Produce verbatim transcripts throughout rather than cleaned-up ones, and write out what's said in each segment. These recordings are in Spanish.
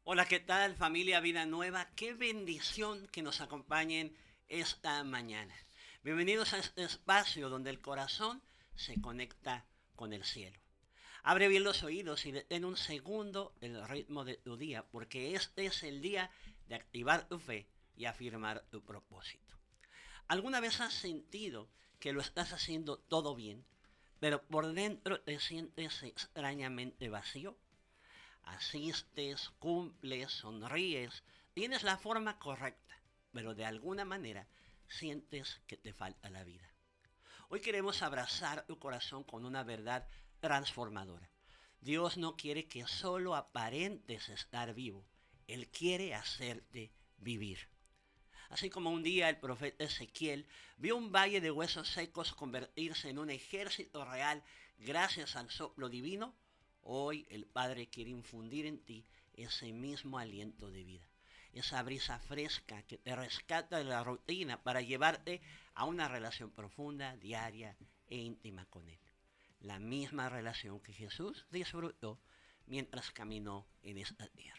Hola, ¿qué tal familia Vida Nueva? Qué bendición que nos acompañen esta mañana. Bienvenidos a este espacio donde el corazón se conecta con el cielo. Abre bien los oídos y detén un segundo el ritmo de tu día, porque este es el día de activar tu fe y afirmar tu propósito. ¿Alguna vez has sentido que lo estás haciendo todo bien, pero por dentro te sientes extrañamente vacío? Asistes, cumples, sonríes, tienes la forma correcta, pero de alguna manera sientes que te falta la vida. Hoy queremos abrazar tu corazón con una verdad transformadora. Dios no quiere que solo aparentes estar vivo, Él quiere hacerte vivir. Así como un día el profeta Ezequiel vio un valle de huesos secos convertirse en un ejército real gracias al soplo divino, hoy el Padre quiere infundir en ti ese mismo aliento de vida, esa brisa fresca que te rescata de la rutina para llevarte a una relación profunda, diaria e íntima con Él. La misma relación que Jesús disfrutó mientras caminó en esta tierra.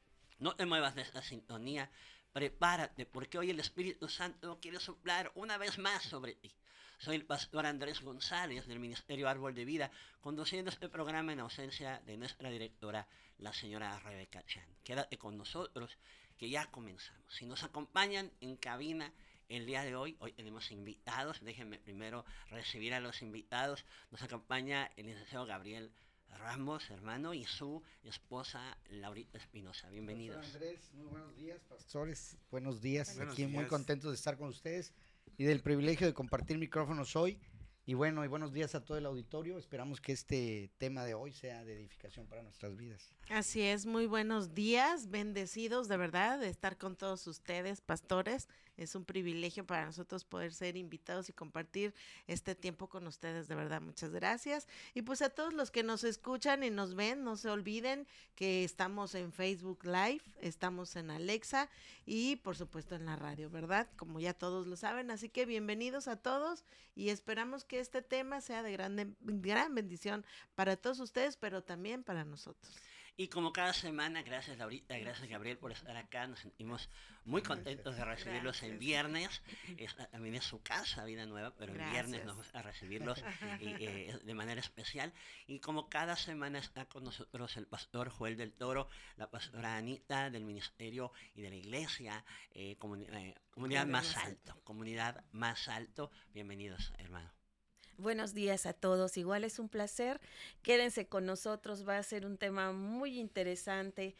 No te muevas de esta sintonía, prepárate porque hoy el Espíritu Santo quiere soplar una vez más sobre ti. Soy el pastor Andrés González del Ministerio Árbol de Vida, conduciendo este programa en ausencia de nuestra directora, la señora Rebeca Chan. Quédate con nosotros que ya comenzamos. Si nos acompañan en cabina el día de hoy, hoy tenemos invitados, déjenme primero recibir a los invitados. Nos acompaña el licenciado Gabriel Ramos, hermano, y su esposa Laurita Espinosa. Pastor Bienvenidos. Andrés, muy buenos días, pastores, buenos días, Buenos aquí muy días. contentos de estar con ustedes y del privilegio de compartir micrófonos hoy. Y bueno, y buenos días a todo el auditorio, esperamos que este tema de hoy sea de edificación para nuestras vidas. Así es, muy buenos días, bendecidos de verdad de estar con todos ustedes, pastores. Es un privilegio para nosotros poder ser invitados y compartir este tiempo con ustedes, de verdad, muchas gracias. Y pues a todos los que nos escuchan y nos ven, no se olviden que estamos en Facebook Live, estamos en Alexa y por supuesto en la radio, ¿verdad? Como ya todos lo saben, así que bienvenidos a todos y esperamos que este tema sea de gran, gran bendición para todos ustedes, pero también para nosotros. Y como cada semana, gracias Laurita, gracias Gabriel por estar acá. Nos sentimos muy contentos de recibirlos en Gracias. viernes. Esta también es su casa, Vida Nueva, pero el viernes nos Gracias. vamos a recibirlos y, eh, de manera especial. Y como cada semana está con nosotros el pastor Joel del Toro, la pastora Anita del ministerio y de la iglesia, eh, comuni eh, comunidad Comunidad más más alto. alto, comunidad más alto. Bienvenidos, hermano. Buenos días a todos. Igual es un placer. Quédense con nosotros. Va a ser un tema muy interesante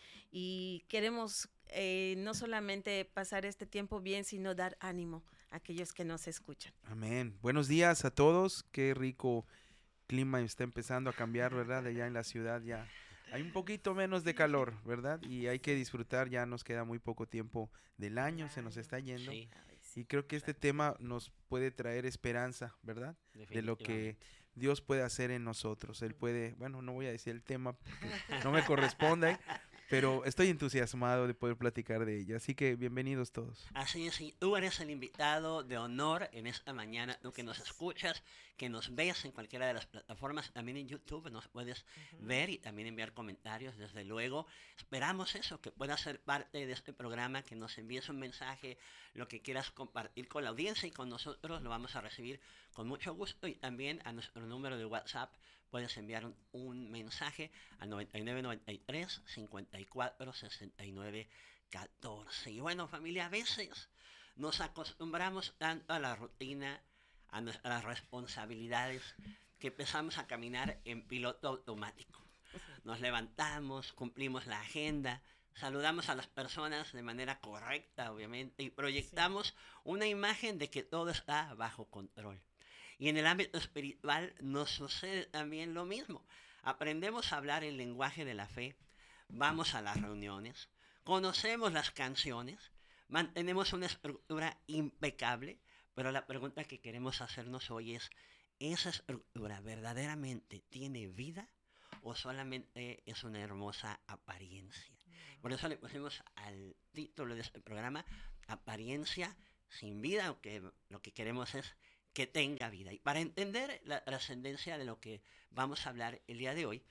y queremos eh, no solamente pasar este tiempo bien, sino dar ánimo a aquellos que nos escuchan. Amén. Buenos días a todos. Qué rico clima está empezando a cambiar, ¿verdad? Allá en la ciudad ya hay un poquito menos de calor, ¿verdad? Y hay que disfrutar, ya nos queda muy poco tiempo del año, se nos está yendo. Sí, Ay, sí. Y creo que este exacto, tema nos puede traer esperanza, ¿verdad? De lo que definitivamente. Dios puede hacer en nosotros. Él puede, bueno, no voy a decir el tema porque no me corresponde, pero estoy entusiasmado de poder platicar de ello. Así que bienvenidos todos. Así es, y tú eres el invitado de honor en esta mañana, tú que Así nos es. escuchas, que nos ves en cualquiera de las plataformas, también en YouTube nos puedes Ujú. ver y también enviar comentarios, desde luego. Esperamos eso, que puedas ser parte de este programa, que nos envíes un mensaje, lo que quieras compartir con la audiencia y con nosotros, lo vamos a recibir con mucho gusto y también a nuestro número de WhatsApp puedes enviar un, un mensaje al noventa y nueve noventa y tres cincuenta y cuatro sesenta y nueve catorce. Y bueno, familia, a veces nos acostumbramos tanto a la rutina, a nuestras responsabilidades, que empezamos a caminar en piloto automático. Nos levantamos, cumplimos la agenda, saludamos a las personas de manera correcta, obviamente, y Sí. proyectamos una imagen de que todo está bajo control. Y en el ámbito espiritual nos sucede también lo mismo. Aprendemos a hablar el lenguaje de la fe, vamos a las reuniones, conocemos las canciones, mantenemos una estructura impecable, pero la pregunta que queremos hacernos hoy es, ¿esa estructura verdaderamente tiene vida o solamente es una hermosa apariencia? Por eso le pusimos al título de este programa Apariencia sin vida, aunque lo que queremos es que tenga vida. Y para entender la trascendencia de lo que vamos a hablar el día de hoy,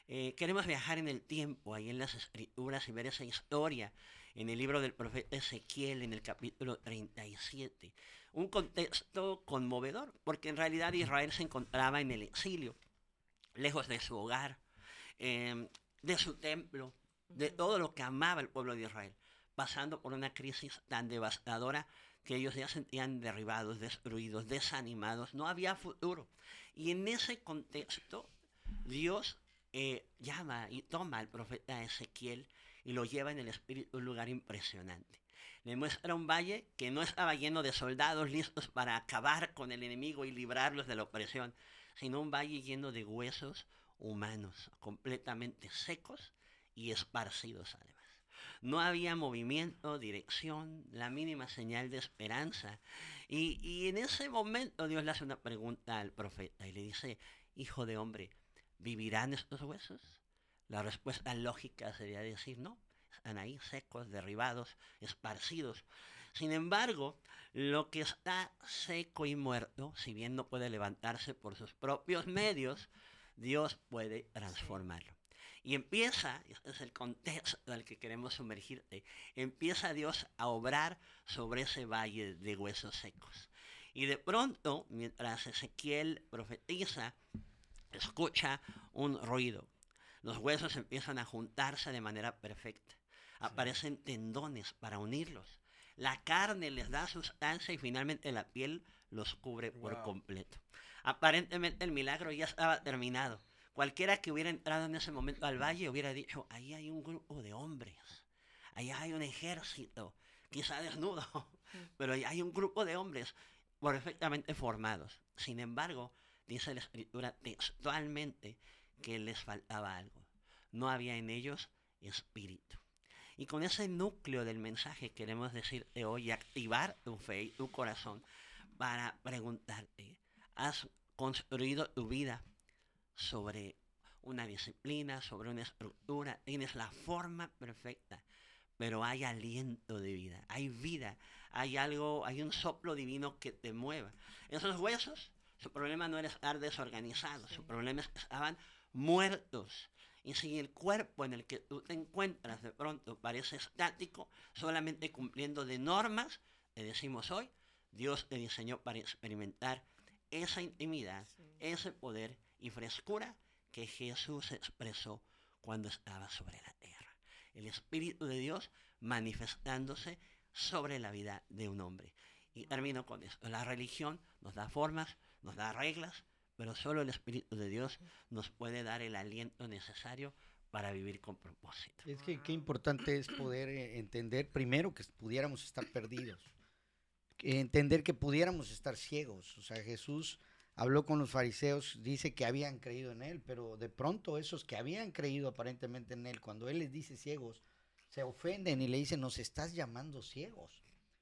Eh, queremos viajar en el tiempo, ahí en las escrituras, y ver esa historia en el libro del profeta Ezequiel, en el capítulo treinta y siete. Un contexto conmovedor, porque en realidad Israel se encontraba en el exilio, lejos de su hogar, eh, de su templo, de todo lo que amaba el pueblo de Israel, pasando por una crisis tan devastadora que ellos ya sentían derribados, destruidos, desanimados, no había futuro. Y en ese contexto, Dios eh, llama y toma al profeta Ezequiel y lo lleva en el espíritu a un lugar impresionante. Le muestra un valle que no estaba lleno de soldados listos para acabar con el enemigo y librarlos de la opresión, sino un valle lleno de huesos humanos, completamente secos y esparcidos además. No había movimiento, dirección, la mínima señal de esperanza. Y, y en ese momento Dios le hace una pregunta al profeta y le dice, hijo de hombre, ¿vivirán estos huesos? La respuesta lógica sería decir, no, están ahí secos, derribados, esparcidos. Sin embargo, lo que está seco y muerto, si bien no puede levantarse por sus propios medios, Dios puede transformarlo. Y empieza, este es el contexto al que queremos sumergirte, empieza Dios a obrar sobre ese valle de huesos secos. Y de pronto, mientras Ezequiel profetiza, escucha un ruido. Los huesos empiezan a juntarse de manera perfecta. Aparecen tendones para unirlos. La carne les da sustancia y finalmente la piel los cubre por Wow. completo. Aparentemente el milagro ya estaba terminado. Cualquiera que hubiera entrado en ese momento al valle hubiera dicho, ahí hay un grupo de hombres, ahí hay un ejército, quizá desnudo, pero ahí hay un grupo de hombres perfectamente formados. Sin embargo, dice la escritura textualmente que les faltaba algo. No había en ellos espíritu. Y con ese núcleo del mensaje queremos decirte hoy, activar tu fe y tu corazón para preguntarte, ¿has construido tu vida sobre una disciplina, sobre una estructura? Tienes la forma perfecta, pero hay aliento de vida, hay vida, hay algo, hay un soplo divino que te mueva. Esos huesos, su problema no era estar desorganizados, su problema es que estaban muertos. Y si el cuerpo en el que tú te encuentras de pronto parece estático, solamente cumpliendo de normas, te decimos hoy, Dios te diseñó para experimentar esa intimidad, sí, ese poder y frescura que Jesús expresó cuando estaba sobre la tierra. El Espíritu de Dios manifestándose sobre la vida de un hombre. Y termino con esto. La religión nos da formas, nos da reglas, pero solo el Espíritu de Dios nos puede dar el aliento necesario para vivir con propósito. Es que qué importante es poder eh, entender primero que pudiéramos estar perdidos, que entender que pudiéramos estar ciegos. O sea, Jesús habló con los fariseos, dice que habían creído en él, pero de pronto esos que habían creído aparentemente en él, cuando él les dice ciegos, se ofenden y le dicen, nos estás llamando ciegos.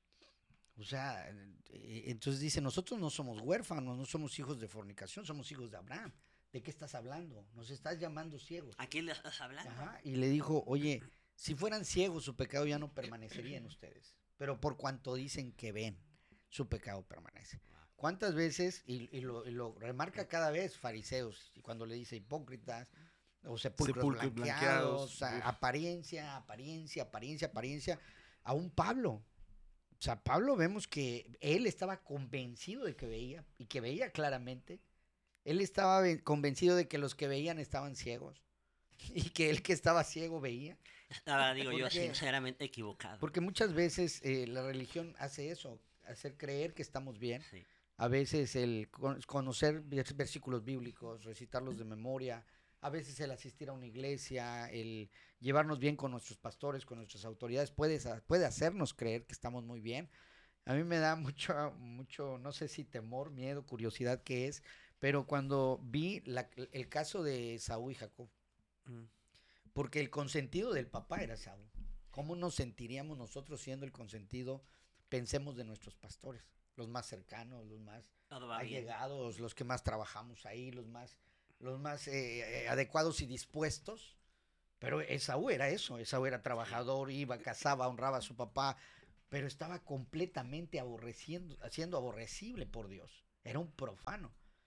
O sea, entonces dice, nosotros no somos huérfanos, no somos hijos de fornicación, somos hijos de Abraham. ¿De qué estás hablando? Nos estás llamando ciegos. ¿A quién le estás hablando? Ajá, y le dijo, oye, si fueran ciegos, su pecado ya no permanecería en ustedes. Pero por cuanto dicen que ven, su pecado permanece. ¿Cuántas veces, y, y, lo, y lo remarca cada vez fariseos, y cuando le dice hipócritas, o sepulcros, sepulcros blanqueados, blanqueados a, apariencia, apariencia, apariencia, apariencia, aún Pablo. O sea, Pablo vemos que él estaba convencido de que veía, y que veía claramente. Él estaba convencido de que los que veían estaban ciegos, y que él que estaba ciego veía. Estaba, digo yo, sinceramente equivocado. Porque muchas veces eh, la religión hace eso, hacer creer que estamos bien. Sí. A veces el conocer versículos bíblicos, recitarlos de memoria, a veces el asistir a una iglesia, el llevarnos bien con nuestros pastores, con nuestras autoridades, puede, puede hacernos creer que estamos muy bien. A mí me da mucho, mucho, no sé si temor, miedo, curiosidad qué es, pero cuando vi la, el caso de Esaú y Jacob, mm. porque el consentido del papá era Esaú. ¿Cómo nos sentiríamos nosotros siendo el consentido? Pensemos de nuestros pastores, los más cercanos, los más allegados, los que más trabajamos ahí, los más, los más eh, eh, adecuados y dispuestos. Pero Esaú era eso, Esaú era trabajador, iba, cazaba, honraba a su papá, pero estaba completamente aborreciendo, siendo aborrecible por Dios. Era un profano.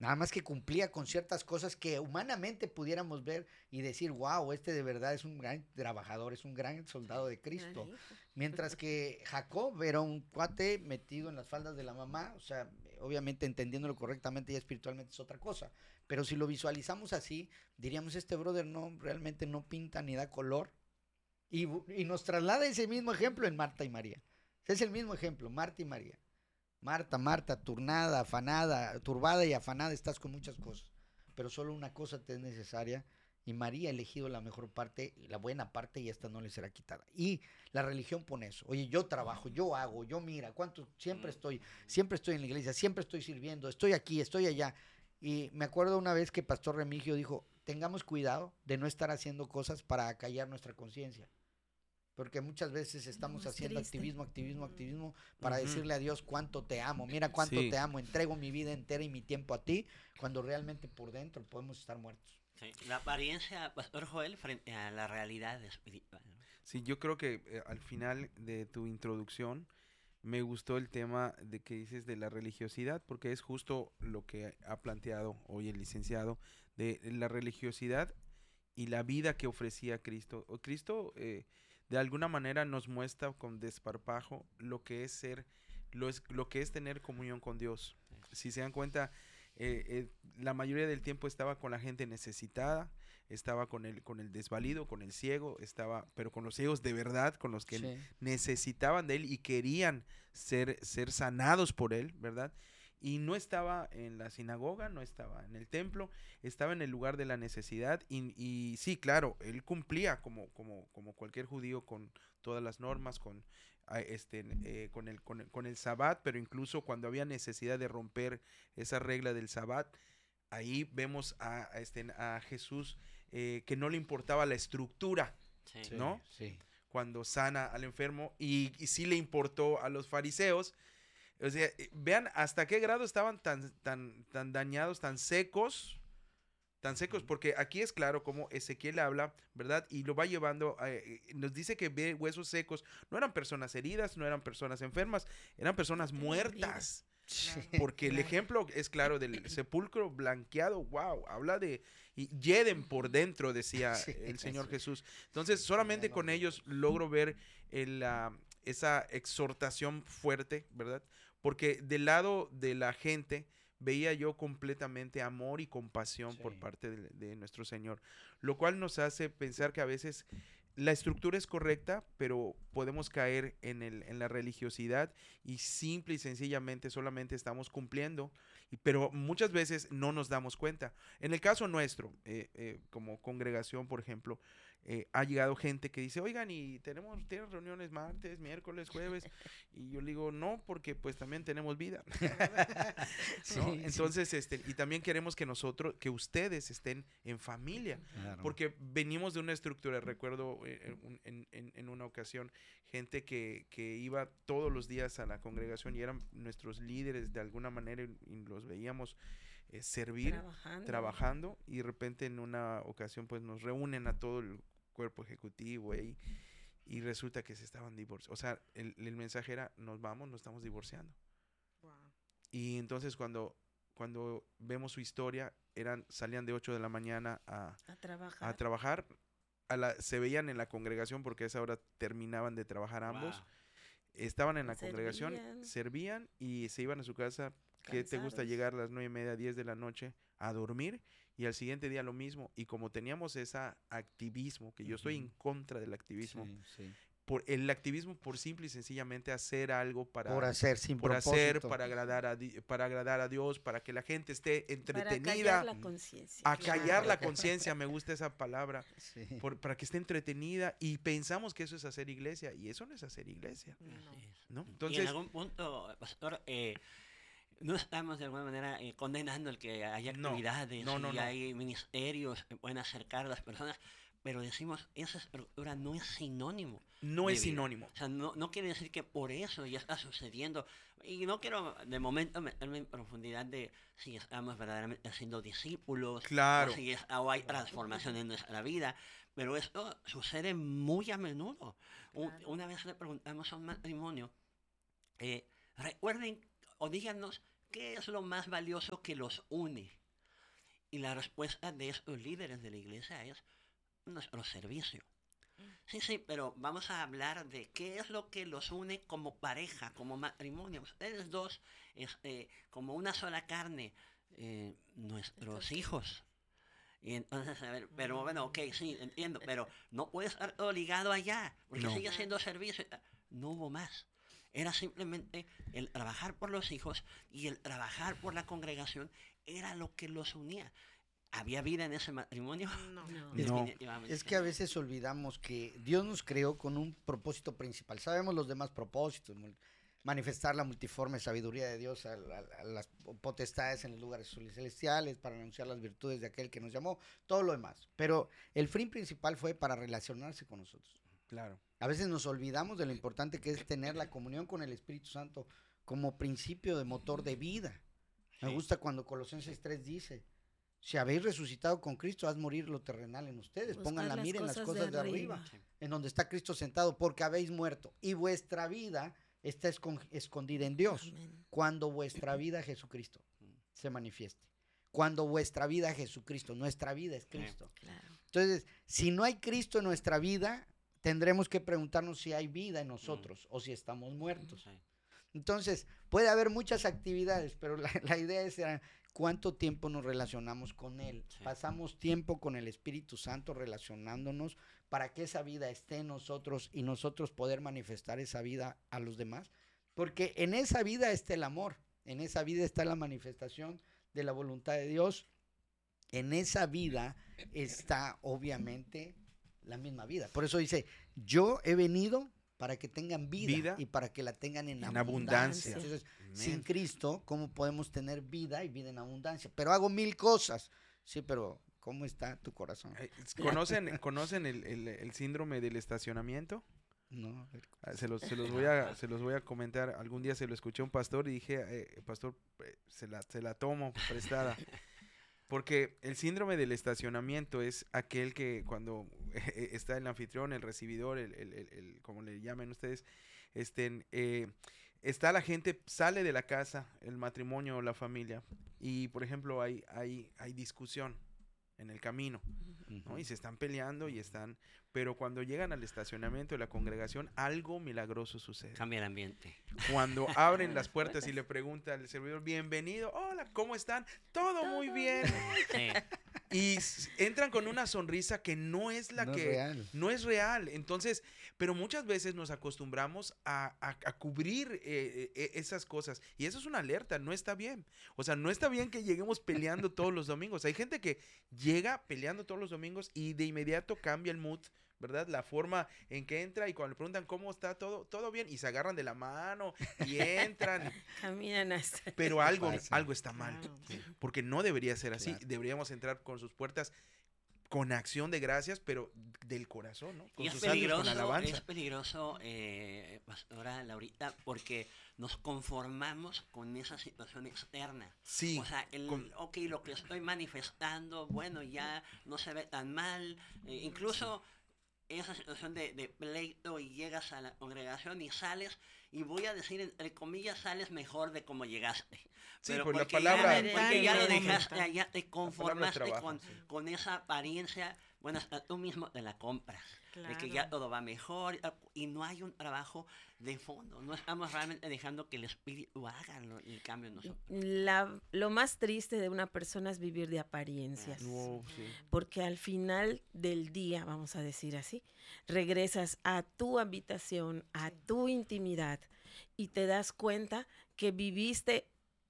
Nada más que cumplía con ciertas cosas que humanamente pudiéramos ver y decir, wow, este de verdad es un gran trabajador, es un gran soldado de Cristo. Gran hijo. Mientras que Jacob era un cuate metido en las faldas de la mamá, o sea, obviamente entendiéndolo correctamente y espiritualmente es otra cosa. Pero si lo visualizamos así, diríamos, este brother no, realmente no pinta ni da color. Y, bu- y nos traslada ese mismo ejemplo en Marta y María. Es el mismo ejemplo, Marta y María. Marta, Marta, turnada, afanada, turbada y afanada estás con muchas cosas, pero solo una cosa te es necesaria y María ha elegido la mejor parte, la buena parte y esta no le será quitada. Y la religión pone eso. Oye, yo trabajo, yo hago, yo mira, cuánto siempre estoy, siempre estoy en la iglesia, siempre estoy sirviendo, estoy aquí, estoy allá. Y me acuerdo una vez que Pastor Remigio dijo, tengamos cuidado de no estar haciendo cosas para acallar nuestra conciencia. Porque muchas veces estamos es haciendo triste. activismo, activismo, activismo para Ujú. decirle a Dios cuánto te amo. Mira cuánto Sí. te amo. Entrego mi vida entera y mi tiempo a ti, cuando realmente por dentro podemos estar muertos. Sí, la apariencia, Pastor Joel, frente a la realidad espiritual, ¿no? Sí, yo creo que eh, al final de tu introducción me gustó el tema de que dices de la religiosidad, porque es justo lo que ha planteado hoy el licenciado, de la religiosidad y la vida que ofrecía Cristo. O Cristo eh, de alguna manera nos muestra con desparpajo lo que es ser, lo, es, lo que es tener comunión con Dios. Si se dan cuenta, eh, eh, la mayoría del tiempo estaba con la gente necesitada, estaba con el, con el desvalido, con el ciego, estaba, pero con los ciegos de verdad, con los que Sí. necesitaban de él y querían ser, ser sanados por él, ¿verdad? Y no estaba en la sinagoga, no estaba en el templo, estaba en el lugar de la necesidad y, y sí, claro, él cumplía como, como, como cualquier judío con todas las normas, con, ah, este, eh, con, el, con, el, con el sabbat, pero incluso cuando había necesidad de romper esa regla del sabbat, ahí vemos a, a, este, a Jesús eh, que no le importaba la estructura, Sí. Sí, ¿no? sí. Cuando sana al enfermo y, y sí le importó a los fariseos. O sea, eh, vean hasta qué grado estaban tan, tan, tan dañados, tan secos, tan secos, porque aquí es claro como Ezequiel habla, ¿verdad? Y lo va llevando, a, eh, nos dice que ve huesos secos, no eran personas heridas, no eran personas enfermas, eran personas Tenían muertas. Sí. Porque el Claro. ejemplo es claro del sepulcro blanqueado, wow, habla de y yeden por dentro, decía Sí, el Señor sí. Jesús. Entonces, solamente Señor, con los ellos huesos. logro ver el, ah, esa exhortación fuerte, ¿verdad? Porque del lado de la gente veía yo completamente amor y compasión por Sí. parte de, de nuestro Señor, lo cual nos hace pensar que a veces la estructura es correcta, pero podemos caer en, el, en la religiosidad y simple y sencillamente solamente estamos cumpliendo, y, pero muchas veces no nos damos cuenta. En el caso nuestro, eh, eh, como congregación, por ejemplo, eh, ha llegado gente que dice, oigan, y tenemos, ¿tienen reuniones martes, miércoles, jueves? Y yo le digo, no, porque pues también tenemos vida. ¿No? Sí, sí. Entonces, este, y también queremos que nosotros, que ustedes estén en familia. Claro. Porque venimos de una estructura, recuerdo eh, en, en, en una ocasión, gente que, que iba todos los días a la congregación y eran nuestros líderes de alguna manera y, y los veíamos eh, servir, Trabajando. trabajando y de repente en una ocasión pues nos reúnen a todo el cuerpo ejecutivo ahí y resulta que se estaban divorciando. O sea, el, el mensaje era, nos vamos, nos estamos divorciando. Wow. Y entonces cuando, cuando vemos su historia, eran, salían de ocho de la mañana a A trabajar. a trabajar, a la, se veían en la congregación porque a esa hora terminaban de trabajar ambos, Wow. estaban en la congregación, Servían. servían y se iban a su casa, que te gusta Cansados. llegar a las nueve y media, diez de la noche a dormir y al siguiente día lo mismo, y como teníamos ese activismo, que yo estoy en Ujú. contra del activismo, Sí, sí. por el activismo por simple y sencillamente hacer algo para... Por hacer, sin por propósito. hacer, para agradar, a, di- para agradar a Dios, para que la gente esté Para entretenida, callar la conciencia. a callar la Claro. conciencia, me gusta esa palabra, Sí. por- para que esté entretenida, y pensamos que eso es hacer iglesia y eso no es hacer iglesia, No. Así es. ¿no? Y en Entonces, algún punto, pastor, eh, no estamos de alguna manera eh, condenando el que haya No, actividades no, no, y no. hay ministerios que pueden acercar a las personas, pero decimos, esa estructura no es sinónimo. no de es vida. sinónimo. O sea, no, no quiere decir que por eso ya está sucediendo. Y no quiero de momento meterme en profundidad de si estamos verdaderamente haciendo discípulos, Claro. o si es- o hay transformación en nuestra vida, pero esto sucede muy a menudo. Un- Claro. una vez le preguntamos a un matrimonio, eh, recuerden o díganos ¿qué es lo más valioso que los une? Y la respuesta de estos líderes de la iglesia es nuestro servicio. Sí, sí, pero vamos a hablar de qué es lo que los une como pareja, como matrimonio. Ustedes dos, este, como una sola carne, eh, nuestros Entonces, hijos. Y entonces, a ver, pero bueno, ok, sí, entiendo, pero no puede estar todo ligado allá, porque No. sigue siendo servicio. No hubo más. Era simplemente el trabajar por los hijos y el trabajar por la congregación era lo que los unía. ¿Había vida en ese matrimonio? No. no. No. Definitivamente Es que a no. veces olvidamos que Dios nos creó con un propósito principal. Sabemos los demás propósitos, mul- manifestar la multiforme sabiduría de Dios a, a- a las potestades en los lugares celestiales, para anunciar las virtudes de aquel que nos llamó, todo lo demás. Pero el fin principal fue para relacionarse con nosotros. Claro. A veces nos olvidamos de lo importante que es tener la comunión con el Espíritu Santo como principio de motor de vida. Me Sí. gusta cuando Colosenses tres dice, si habéis resucitado con Cristo, haz morir lo terrenal en ustedes. Buscar Pongan la las mira en las cosas cosas de de arriba, arriba. Sí. en donde está Cristo sentado, porque habéis muerto. Y vuestra vida está escon- escondida en Dios. Amén. Cuando vuestra vida Jesucristo se manifieste. Cuando vuestra vida Jesucristo, nuestra vida es Cristo. Claro. Entonces, si no hay Cristo en nuestra vida, tendremos que preguntarnos si hay vida en nosotros o si estamos muertos. Sí. Entonces, puede haber muchas actividades, pero la, la idea es eh, cuánto tiempo nos relacionamos con Él. Sí. Pasamos tiempo con el Espíritu Santo relacionándonos para que esa vida esté en nosotros y nosotros poder manifestar esa vida a los demás. Porque en esa vida está el amor, en esa vida está la manifestación de la voluntad de Dios, en esa vida está obviamente la misma vida. Por eso dice, yo he venido para que tengan vida, Vida y para que la tengan en, en abundancia. abundancia. Entonces, Amén. sin Cristo, ¿cómo podemos tener vida y vida en abundancia? Pero hago mil cosas. Sí, pero ¿cómo está tu corazón? Eh, ¿Conocen, ¿conocen el, el- el síndrome del estacionamiento? No, a ver, Ah, Se los, se los voy a, se los voy a comentar. Algún día se lo escuché a un pastor y dije, eh, pastor, eh, se la, se la tomo prestada. Porque el síndrome del estacionamiento es aquel que cuando eh, está el anfitrión, el recibidor, el, el, el- el- como le llamen ustedes, estén, eh, está la gente, sale de la casa, el matrimonio o la familia, y por ejemplo hay, hay, hay discusión en el camino, ¿no? Y se están peleando y están, pero cuando llegan al estacionamiento de la congregación, algo milagroso sucede. Cambia el ambiente. Cuando abren las puertas y le pregunta al servidor, bienvenido, hola, ¿cómo están? Todo muy bien. Sí. Y s- entran con una sonrisa que no es la no es que real. no es real. Entonces, pero muchas veces nos acostumbramos a, a- a cubrir eh, eh, esas cosas. Y eso es una alerta, no está bien. O sea, no está bien que lleguemos peleando todos los domingos. Hay gente que llega peleando todos los domingos y de inmediato cambia el mood, ¿verdad? La forma en que entra y cuando le preguntan cómo está todo, todo bien y se agarran de la mano y entran. Caminan hasta. Pero algo, pasa. algo está mal. Claro. Porque no debería ser así. Claro. Deberíamos entrar con sus puertas con acción de gracias, pero del corazón, ¿no? Con Y es sus salvos, con peligroso, alabanza. es peligroso, eh, pastora Laurita, porque nos conformamos con esa situación externa. Sí, O sea, el, con- ok, lo que estoy manifestando, bueno, ya no se ve tan mal. eh, incluso esa situación de, de pleito y llegas a la congregación y sales, y voy a decir, entre comillas, sales mejor de como llegaste. Sí, Pero pues la porque palabra- Ya, porque ya lo Momentáneo. dejaste, ya te palabra conformaste trabaja, con, sí. con esa apariencia, bueno, hasta tú mismo te la compras. De que ya Claro. todo va mejor y no hay un trabajo de fondo. No estamos realmente dejando que el espíritu haga lo- el cambio en nosotros. La, lo más triste de una persona es vivir de apariencias. Wow, sí. Porque al final del día, vamos a decir así, regresas a tu habitación, a Sí. tu intimidad y te das cuenta que viviste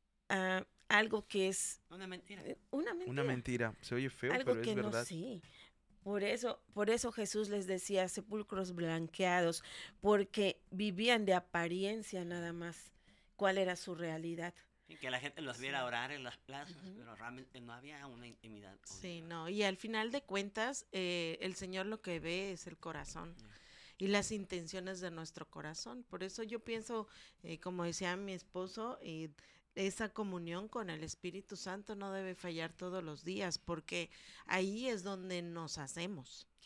ah, algo que es Una mentira. eh, una mentira. Una mentira. Se oye feo, algo pero que es no verdad. sí. Por eso, por eso Jesús les decía sepulcros blanqueados, porque vivían de apariencia nada más. ¿Cuál era su realidad? Sí, que la gente los Sí. viera orar en las plazas, Ujú. pero realmente no había una intimidad. con Sí, Dios. no, y al final de cuentas, eh, el Señor lo que ve es el corazón y las intenciones de nuestro corazón. Por eso yo pienso, eh, como decía mi esposo, eh, esa comunión con el Espíritu Santo no debe fallar todos los días, porque ahí es donde nos hacemos. Sí.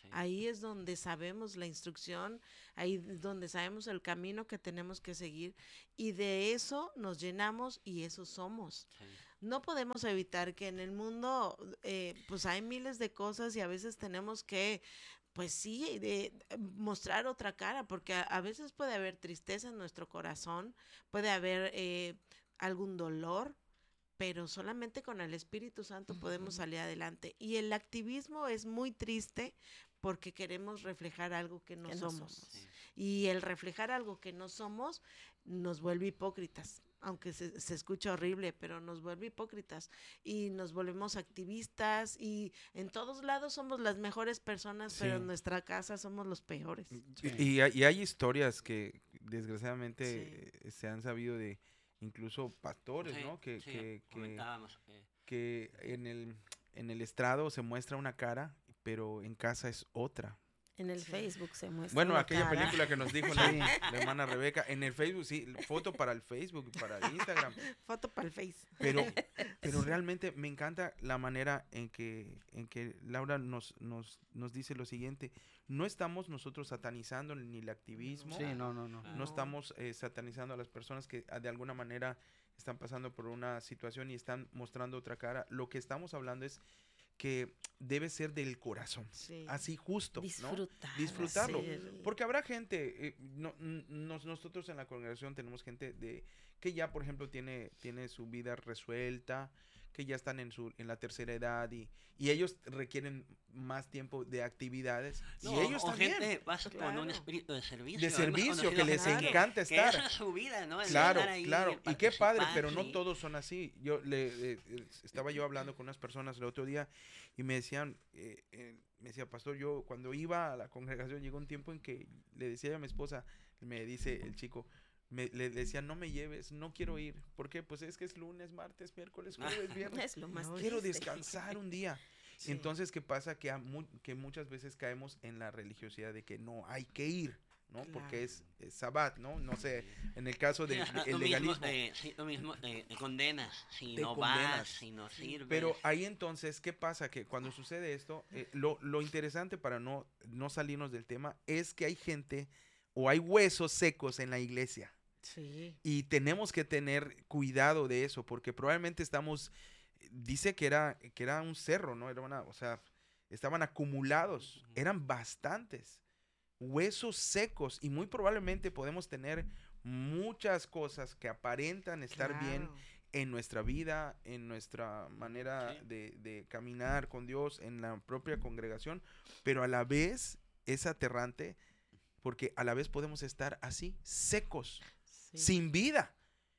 Sí. Ahí es donde sabemos la instrucción, ahí es donde sabemos el camino que tenemos que seguir y de eso nos llenamos y eso somos. Sí. No podemos evitar que en el mundo eh, pues hay miles de cosas y a veces tenemos que pues sí, de, de mostrar otra cara, porque a, a veces puede haber tristeza en nuestro corazón, puede haber eh, algún dolor, pero solamente con el Espíritu Santo podemos salir adelante. Y el activismo es muy triste porque queremos reflejar algo que no Que no somos. somos. Sí. Y el reflejar algo que no somos nos vuelve hipócritas. Aunque se, se escucha horrible, pero nos vuelve hipócritas y nos volvemos activistas y en todos lados somos las mejores personas, pero Sí. en nuestra casa somos los peores. Sí. Y, y hay- y hay historias que desgraciadamente Sí. eh, se han sabido de incluso pastores, Sí, ¿no? Que, sí, que, que, comentábamos, eh, que en el, en el estrado se muestra una cara, pero en casa es otra. En el Sí. Facebook se muestra Bueno, una aquella cara. película que nos dijo Sí. la, la hermana Rebeca, en el Facebook, sí, foto para el Facebook, para el Instagram, Foto para el Face. pero, pero realmente me encanta la manera en que, en que Laura nos, nos, nos dice lo siguiente, no estamos nosotros satanizando ni el activismo, Sí, no, no, no. no estamos eh, satanizando a las personas que ah, de alguna manera están pasando por una situación y están mostrando otra cara, lo que estamos hablando es que debe ser del corazón, Sí. así justo, ¿no? Disfrutar. Disfrutarlo. hacer- Porque habrá gente, eh, no, n- nos- nosotros en la congregación tenemos gente de que ya, por ejemplo, tiene, tiene su vida resuelta, que ya están en su en la tercera edad y, y ellos requieren más tiempo de actividades no, y ellos o también gente vas con Claro. un espíritu de servicio. de hemos servicio que conocido les gente encanta que estar. esa es su vida, ¿no? El Claro, estar ahí, claro. el Y qué padre, participar, pero no sí. todos son así. Yo le eh, eh, estaba yo hablando con unas personas el otro día y me decían, eh, eh, me decía, pastor, yo cuando iba a la congregación llegó un tiempo en que le decía a mi esposa, me dice el chico, me, le decía, no me lleves, no quiero ir. ¿Por qué? Pues es que es lunes, martes, miércoles, jueves, viernes. Es lo más No, Quiero triste. descansar un día. Sí. Entonces, ¿qué pasa? Que, a mu- que muchas veces caemos en la religiosidad de que no hay que ir, ¿no? Porque Claro. es, es sabbat, ¿no? No sé, en el caso Sí, del ajá, el lo mismo, legalismo. eh, sí, lo mismo, eh, te condenas si Te no condenas. vas, si no sirves. Pero ahí entonces, ¿qué pasa? Que cuando sucede esto, eh, lo, lo interesante para no, no salirnos del tema es que hay gente o hay huesos secos en la iglesia. Sí. Y tenemos que tener cuidado de eso, porque probablemente estamos, dice que era, que era un cerro, ¿no? Era una, o sea, estaban acumulados, Ujú. eran bastantes huesos secos y muy probablemente podemos tener muchas cosas que aparentan estar bien Claro. en nuestra vida, en nuestra manera Sí. de, de caminar con Dios, en la propia congregación, pero a la vez es aterrante porque a la vez podemos estar así, secos, Sí. sin vida.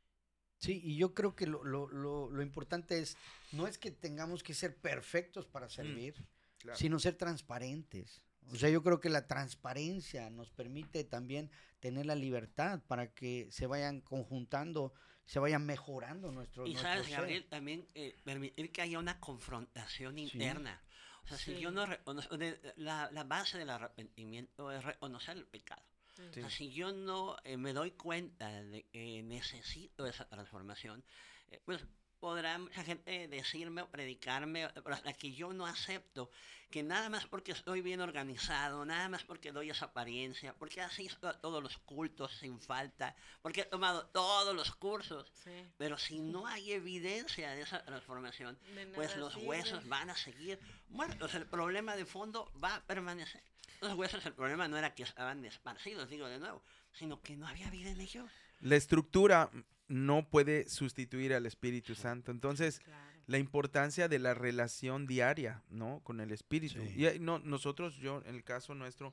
Sí, y yo creo que lo, lo, lo, lo importante es, no es que tengamos que ser perfectos para servir, Claro. sino ser transparentes. O sea, yo creo que la transparencia nos permite también tener la libertad para que se vayan conjuntando, se vayan mejorando nuestro, Y nuestro sabes, ser. Gabriel, también eh, permitir que haya una confrontación interna. O sea, si Sí. yo no reconozco, de- la, la base del arrepentimiento es reconocer el pecado. Sí. O sea, si yo no eh, me doy cuenta de que necesito esa transformación, eh, pues podrá mucha gente decirme o predicarme, pero hasta que yo no acepto que nada más porque estoy bien organizado, nada más porque doy esa apariencia, porque asisto a todos los cultos sin falta, porque he tomado todos los cursos, Sí. pero si no hay evidencia de esa transformación, De pues nada los sirve. huesos van a seguir muertos. El problema de fondo va a permanecer. Los huesos, el problema no era que estaban esparcidos, digo de nuevo, sino que no había vida en ellos. La estructura no puede sustituir al Espíritu Santo. Entonces, Claro. la importancia de la relación diaria, ¿no? Con el Espíritu. Sí. Y ahí no, nosotros, yo, en el caso nuestro,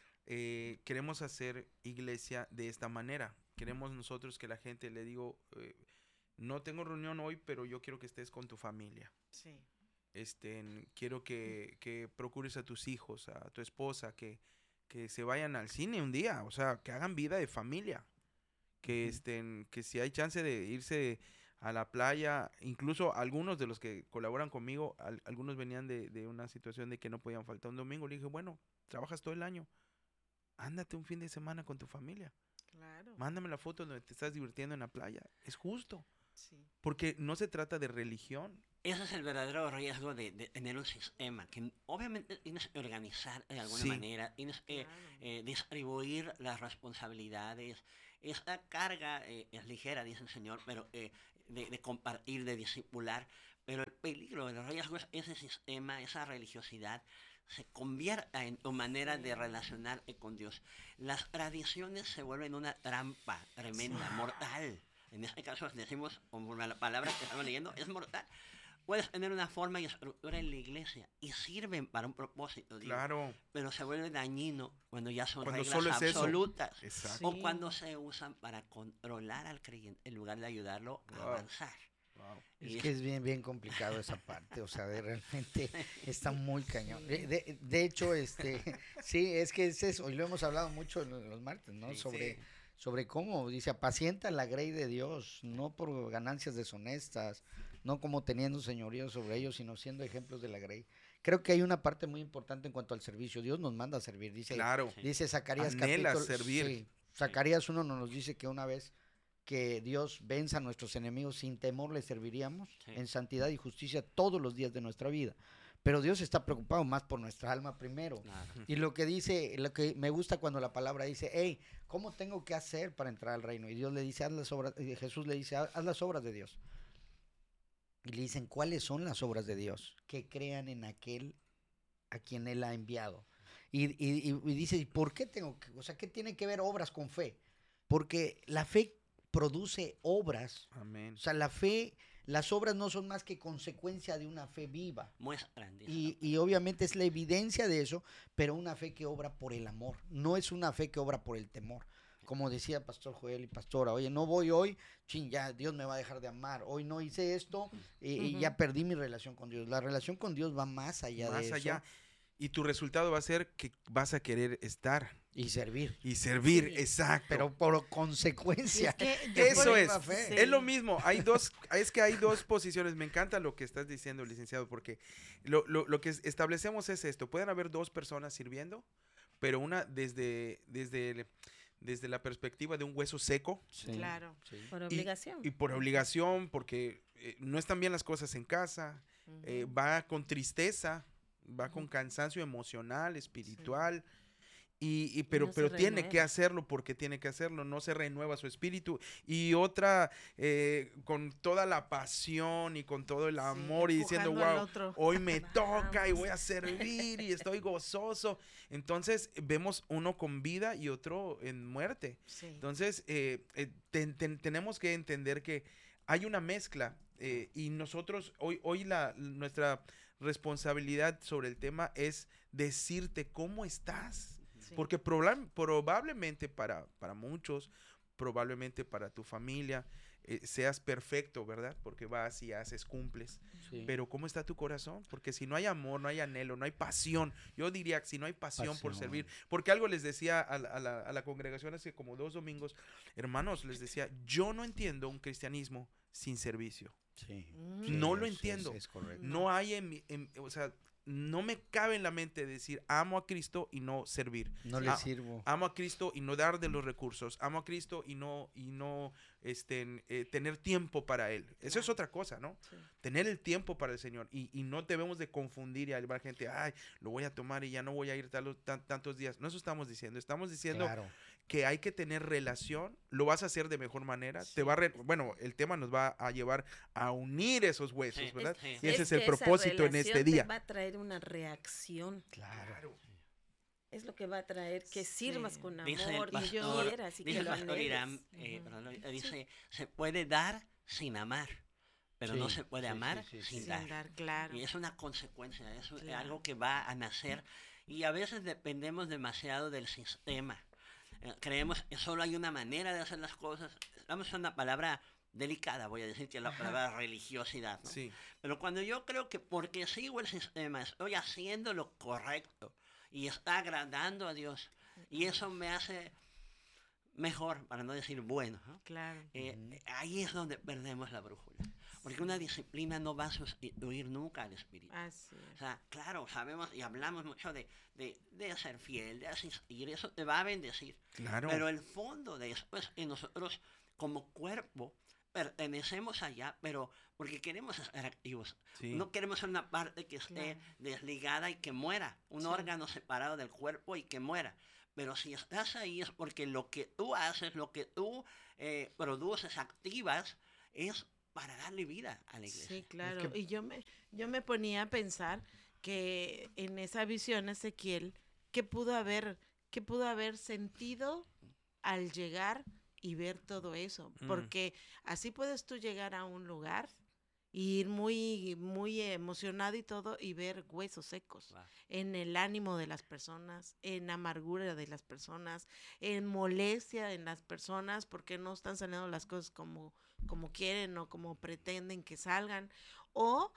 eh, queremos hacer iglesia de esta manera. Queremos nosotros que la gente le digo, eh, no tengo reunión hoy, pero yo quiero que estés con tu familia. Sí. Este, en- quiero que, que procures a tus hijos, a tu esposa, que, que se vayan al cine un día, o sea, que hagan vida de familia. Que, Ujú. estén, que si hay chance de irse a la playa, incluso algunos de los que colaboran conmigo, al- algunos venían de, de una situación de que no podían faltar un domingo. Le dije, bueno, trabajas todo el año, ándate un fin de semana con tu familia, Claro. mándame la foto donde te estás divirtiendo en la playa. Es justo, Sí. porque no se trata de religión, ese es el verdadero riesgo de, de tener un sistema que obviamente tienes que organizar de alguna Sí. manera, tienes que Claro. eh, distribuir las responsabilidades. Esta carga eh, es ligera, dice el Señor, pero eh, de, de compartir, de discipular. Pero el peligro, el riesgo es ese sistema, esa religiosidad se convierta en tu manera de relacionarte con Dios. Las tradiciones se vuelven una trampa tremenda, mortal. En este caso decimos, como la palabra que estamos leyendo, es mortal. Puedes tener una forma y estructura en la iglesia y sirven para un propósito, digo, Claro. pero se vuelve dañino cuando ya son Cuando reglas solo es eso. absolutas. Exacto. O Sí. cuando se usan para controlar al creyente en lugar de ayudarlo a Wow. avanzar. Wow. Es Y que es bien, bien complicado esa parte, o sea, de realmente está muy cañón. De, de- de hecho, este, sí, es que es eso, y lo hemos hablado mucho en los martes, ¿no? Sí, sobre, sí. sobre cómo, dice, apacienta la grey de Dios, no por ganancias deshonestas, no como teniendo señorío sobre ellos, sino siendo ejemplos de la grey. Creo que hay una parte muy importante en cuanto al servicio. Dios nos manda a servir, dice, Claro. Sí. dice Zacarías Anhela capítulo, servir. sí, Zacarías uno nos dice que una vez que Dios venza a nuestros enemigos, sin temor le serviríamos Sí. en santidad y justicia todos los días de nuestra vida. Pero Dios está preocupado más por nuestra alma primero. Claro. Y lo que dice, lo que me gusta cuando la palabra dice, hey, ¿cómo tengo que hacer para entrar al reino? Y Dios le dice, haz las obras, y Jesús le dice, haz haz las obras de Dios. Y le dicen, ¿cuáles son las obras de Dios? Que crean en aquel a quien Él ha enviado. Y, y- y- y dice, ¿y por qué tengo que, o sea, qué tiene que ver obras con fe? Porque la fe produce obras. Amén. O sea, la fe, las obras no son más que consecuencia de una fe viva. Muestran, dice Y, la y obviamente es la evidencia de eso, pero una fe que obra por el amor. No es una fe que obra por el temor. Como decía Pastor Joel y Pastora, oye, no voy hoy, chin, ya Dios me va a dejar de amar. Hoy no hice esto y, y Ujú. ya perdí mi relación con Dios. La relación con Dios va más allá de Más eso. allá. Y tu resultado va a ser que vas a querer estar Y servir. y servir. Sí. Exacto. Pero por Y consecuencia. es que yo Eso por- es, fe. sí. es lo mismo. Hay dos, es que hay dos posiciones. Me encanta lo que estás diciendo, licenciado, porque lo, lo, lo que es- establecemos es esto. Pueden haber dos personas sirviendo, pero una desde, desde, el- desde la perspectiva de un hueso seco Sí, Claro. sí. Por y- obligación. y por obligación, porque eh, no están bien las cosas en casa, eh, Ujú. va con tristeza, va con cansancio emocional, espiritual. Y, y pero, no se pero tiene que renueva. hacerlo porque tiene que hacerlo, no se renueva su espíritu. Y otra, eh, con toda la pasión y con todo el Sí, amor y diciendo, empujando al wow, otro. hoy me toca y Vamos. voy a servir y estoy gozoso. Entonces vemos uno con vida y otro en muerte. Sí. Entonces eh, eh, ten- ten- tenemos que entender que hay una mezcla eh, y nosotros hoy, hoy la, nuestra responsabilidad sobre el tema es decirte cómo estás. Sí. Porque probab- probablemente para, para muchos, probablemente para tu familia, eh, seas perfecto, ¿verdad? Porque vas y haces, cumples. Sí. Pero ¿cómo está tu corazón? Porque si no hay amor, no hay anhelo, no hay pasión. Yo diría que si no hay pasión, por Pasión. servir. Porque algo les decía a, la- a la, a la congregación hace como dos domingos, hermanos, les decía, yo no entiendo un cristianismo sin servicio. Sí, Mm. sí, No lo es- entiendo. Es, es correcto. No hay en mi, en- o sea, no me cabe en la mente decir amo a Cristo y no servir. No le Ah, sirvo. Amo a Cristo y no dar de los recursos. Amo a Cristo y no, y no este, eh, tener tiempo para Él. Eso es Claro. otra cosa, ¿no? Sí. Tener el tiempo para el Señor. Y, y no debemos de confundir y llevar gente, ay, lo voy a tomar y ya no voy a ir tal- tan- tantos días. No eso estamos diciendo. Estamos diciendo Claro. que hay que tener relación. Lo vas a hacer de mejor manera. Sí. Te va a re- bueno, el tema nos va a llevar a unir esos huesos, Sí, ¿verdad? sí. Y ese es, que el esa propósito en este relación te día. va a traer una reacción. Claro. Es lo que va a traer que sirvas Sí. con Dice el amor y pastor- quieras y Dice que el lo pastor anheles. Irán, eh, Ujú. perdón, eh, dice, se puede dar sin amar, pero no Sí, se puede sí, amar sí, sí, sin sí. dar. Sin dar, claro. Y es una consecuencia, es un- Claro. algo que va a nacer. Y a veces dependemos demasiado del sistema. Eh, creemos que solo hay una manera de hacer las cosas. Estamos usando una palabra delicada, voy a decir que es la Ajá. palabra religiosidad. ¿no? Sí. Pero cuando yo creo que porque sigo el sistema, estoy haciendo lo correcto y está agradando a Dios, y eso me hace mejor, para no decir bueno, ¿no? Claro. Eh, Ujú. ahí es donde perdemos la brújula. Porque una disciplina no va a sustituir nunca al espíritu. Así O es. sea, claro, sabemos y hablamos mucho de, de, de ser fiel, de asistir, eso te va a bendecir. Claro. Pero el fondo de eso es que nosotros como cuerpo pertenecemos allá, pero porque queremos estar activos. Sí. No queremos ser una parte que esté Claro. desligada y que muera, un Sí. órgano separado del cuerpo y que muera. Pero si estás ahí es porque lo que tú haces, lo que tú eh, produces, activas, es para darle vida a la iglesia. Sí, claro. que- Y yo me, yo me ponía a pensar que en esa visión, Ezequiel, ¿qué pudo haber, qué pudo haber sentido al llegar y ver todo eso? Mm. Porque así puedes tú llegar a un lugar y ir muy, muy emocionado y todo y ver huesos secos Wow. en el ánimo de las personas, en amargura de las personas, en molestia en las personas porque no están saliendo las cosas como, como quieren o como pretenden que salgan, o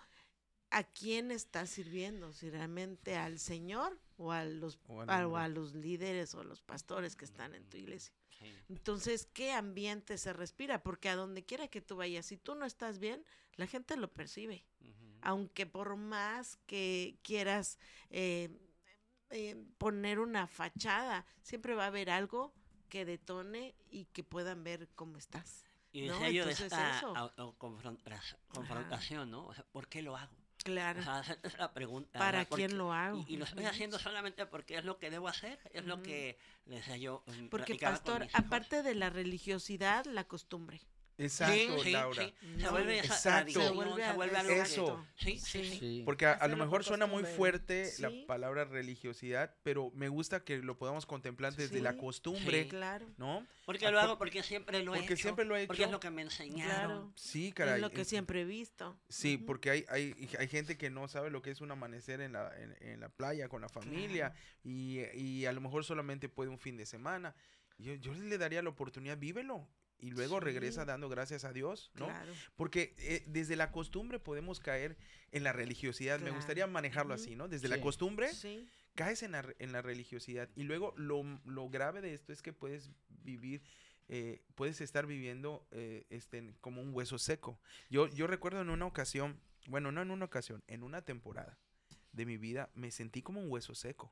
a quién está sirviendo, si realmente al Señor o a los, O al a, o hombre. a los líderes o a los pastores que están en tu iglesia. Sí. Entonces, ¿qué ambiente se respira? Porque a donde quiera que tú vayas, si tú no estás bien, la gente lo percibe. Ujú. Aunque por más que quieras eh, eh, poner una fachada, siempre va a haber algo que detone y que puedan ver cómo estás. Y ¿no? decía yo de Entonces, esta eso. autoconfrontación, confrontación, ¿no? O sea, ¿por qué lo hago? Claro. O sea, hacerte la pregunta. ¿Para ¿verdad? Porque- quién lo hago? Y, y lo estoy Ujú. haciendo solamente porque es lo que debo hacer, es lo Ujú. que le decía yo. mm, Porque, platicaba con pastor, mis hijos. aparte de la religiosidad, la costumbre. Exacto, Sí, sí, Laura. sí. Se No, vuelve esa exacto. tradición, Se vuelve, se a- vuelve algo Eso. que... Sí, sí, sí. Sí. Porque a, a lo Hacerlo mejor por suena muy costumbre, ¿no? fuerte la Sí. palabra religiosidad, pero me gusta que lo podamos contemplar desde la Sí, costumbre, sí. Claro. ¿no? Porque Ah, lo por- hago porque siempre lo he porque hecho. siempre lo he Porque es hecho. lo que me enseñaron. Claro. Sí, Es caray. lo que en- siempre he visto. Sí, Ujú. porque hay, hay, hay gente que no sabe lo que es un amanecer en la, en, en la playa con la familia y, y a lo mejor solamente puede un fin de semana. Yo, yo le daría la oportunidad, vívelo y luego Sí. regresa dando gracias a Dios, ¿no? Claro. Porque eh, desde la costumbre podemos caer en la religiosidad. Me Claro. gustaría manejarlo Ujú. así, ¿no? Desde la Sí. costumbre Sí. caes en la, re- en la religiosidad. Y luego lo, lo grave de esto es que puedes vivir, eh, puedes estar viviendo eh, este, en- como un hueso seco. Yo, yo recuerdo en una ocasión, bueno, no en una ocasión, en una temporada de mi vida me sentí como un hueso seco.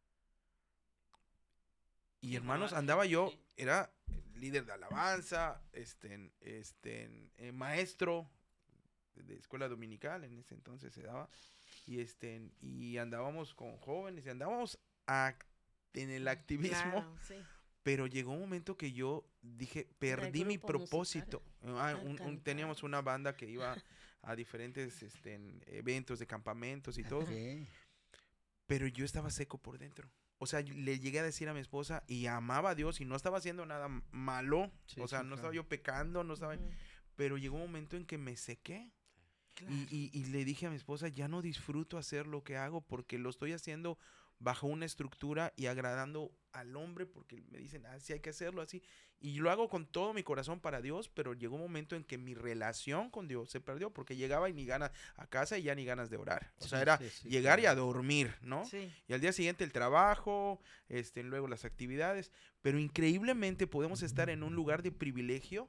Y Sí, hermanos, probable, andaba yo, sí. era líder de alabanza, este, este, eh, maestro de escuela dominical, en ese entonces se daba, y este, y andábamos con jóvenes, y andábamos act- en el activismo, Claro, sí. pero llegó un momento que yo dije, perdí mi grupo musical. propósito. Ah, Ah, un- un- cantar. teníamos una banda que iba a diferentes este, en eventos de campamentos y todo, Ok. pero yo estaba seco por dentro. O sea, yo le llegué a decir a mi esposa y amaba a Dios y no estaba haciendo nada m- malo. Sí, o sea, sí, no estaba claro. yo pecando, no estaba... Ujú. Pero llegó un momento en que me sequé. Claro. Y, y- y le dije a mi esposa, ya no disfruto hacer lo que hago porque lo estoy haciendo bajo una estructura y agradando al hombre porque me dicen, ah, sí hay que hacerlo así. Y lo hago con todo mi corazón para Dios, pero llegó un momento en que mi relación con Dios se perdió porque llegaba y ni ganas a casa y ya ni ganas de orar. O sea, Sí, era sí, sí, llegar y a claro. dormir, ¿no? Sí. Y al día siguiente el trabajo, este, luego las actividades. Pero increíblemente podemos estar en un lugar de privilegio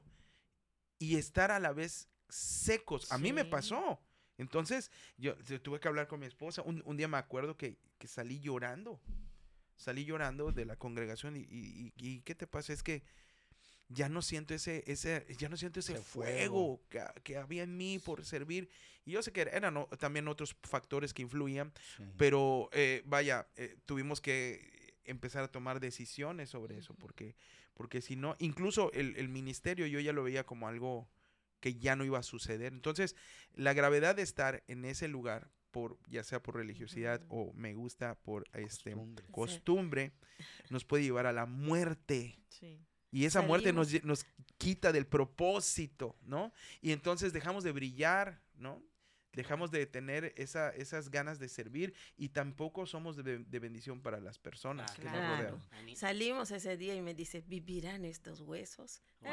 y estar a la vez secos. A mí me Sí. pasó. Entonces, yo tu- tuve que hablar con mi esposa. Un, un día me acuerdo que, que salí llorando. Salí llorando de la congregación y, y- y- y ¿qué te pasa? Es que ya no siento ese, ese, ya no siento ese Ese fuego, fuego. que, que había en mí por servir. Y yo sé que eran o- también otros factores que influían, Sí. pero eh, vaya, eh, tuvimos que empezar a tomar decisiones sobre eso, porque, porque si no, incluso el, el ministerio yo ya lo veía como algo que ya no iba a suceder. Entonces, la gravedad de estar en ese lugar, por, ya sea por religiosidad Ujú. o me gusta por este, Costumbre. costumbre, nos puede llevar a la muerte. Sí. Y esa muerte nos, Salimos. lle- nos quita del propósito, ¿no? Y entonces dejamos de brillar, ¿no? Dejamos de tener esa, esas ganas de servir y tampoco somos de, de bendición para las personas que nos Claro. rodean. Anita. Salimos ese día y me dice, ¿vivirán estos huesos? Wow.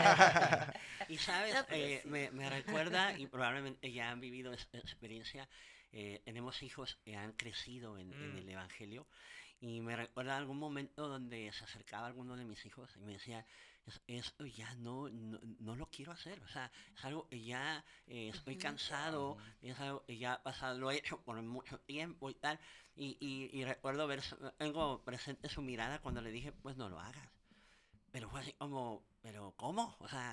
Y sabes, No, pero eh, sí. me, me recuerda, y probablemente ya han vivido esta experiencia, eh, tenemos hijos que han crecido en, en Mm. el Evangelio, y me recuerda algún momento donde se acercaba alguno de mis hijos y me decía, "Es- esto ya no, no, no lo quiero hacer, o sea, es algo que ya eh, estoy Ujú. cansado, es algo que ya ha pasado, lo he hecho por mucho tiempo y tal", y, y, y recuerdo ver, su- tengo presente su mirada cuando le dije, pues no lo hagas. Pero fue así como, ¿pero cómo? O sea,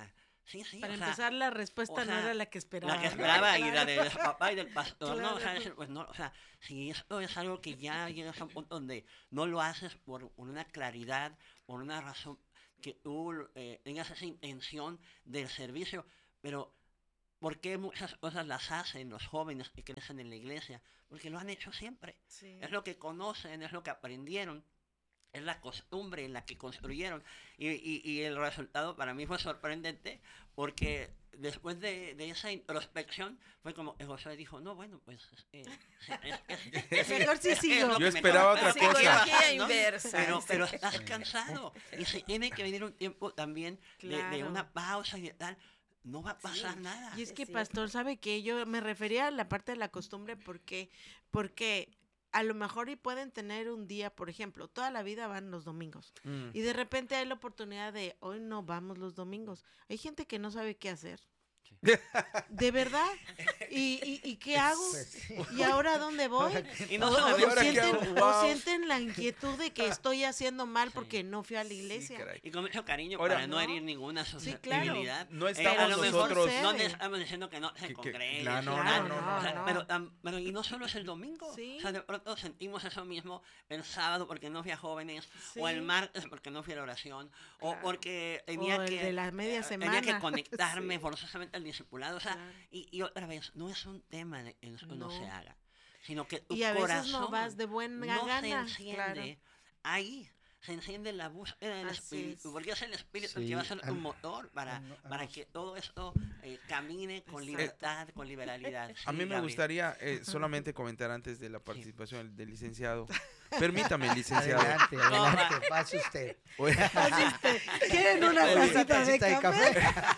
Sí, sí, Para o sea, empezar, la respuesta o no sea, era la que esperaba. la que ¿no? esperaba y la Claro. del papá y del pastor, ¿no? O sea, Claro. es- pues no, o sea, si esto es algo que ya llegas a un punto donde no lo haces por una claridad, por una razón que tú eh, tengas esa intención del servicio, pero ¿por qué muchas cosas las hacen los jóvenes que crecen en la iglesia? Porque lo han hecho siempre. Sí. Es lo que conocen, es lo que aprendieron, es la costumbre en la que construyeron. Y, y- y el resultado para mí fue sorprendente porque después de, de esa introspección fue como que Josué dijo, no, bueno, pues eh, es, es- es- Mejor sí es que es sigo. lo Yo que me esperaba toca, otra es lo que cosa. quiero Psicología hacer, ¿no? inversa. Pero, Sí. pero estás cansado y se tiene que venir un tiempo también de, de Claro. una pausa y de tal. No va a pasar nada. Y es Es que, cierto. pastor, ¿sabe que yo me refería a la parte de la costumbre porque, porque a lo mejor y pueden tener un día, por ejemplo, toda la vida van los domingos Mm. y de repente hay la oportunidad de hoy no vamos los domingos. Hay gente que no sabe qué hacer. ¿De verdad? ¿Y, y, y qué hago? Pues sí. ¿Y ahora a dónde voy? Y no O, o- solamente o ahora qué sienten, hago, o wow. sienten la inquietud de que estoy haciendo mal Sí. porque no fui a la Sí, iglesia. caray. Y con mucho cariño Ahora, para no ¿no? herir ninguna Sí, claro. susceptibilidad. No Eh, estamos a lo mejor nosotros- no Sucede. le estamos diciendo que no se Que- que- congregue. claro, no, Claro, no, no, no, no. O sea, no. pero, tam- pero y no solo es el domingo. Sí. O sea, de pronto sentimos eso mismo el sábado porque no fui a jóvenes, o el Sí. martes porque no fui a la oración, o Claro. porque tenía O el que, de la media eh, tenía que semana. conectarme Sí. forzosamente al discipulado. O sea, Claro. y, y otra vez, no es un tema de que eso no, No. se haga, sino que tu Y a veces corazón no vas de buena no se gana. enciende Claro. ahí. Se enciende la búsqueda del Así espíritu, es. porque es el espíritu el Sí, que va a ser tu al- motor para, al- a para nos- que todo esto eh, camine con Exacto. libertad, con liberalidad. A mí Sí, me Gabriel. gustaría eh, solamente comentar antes de la participación del, del licenciado. Permítame, licenciado. Adelante, adelante, pase usted. Oiga, ¿Quieren una Oye, tacita de tacita de café?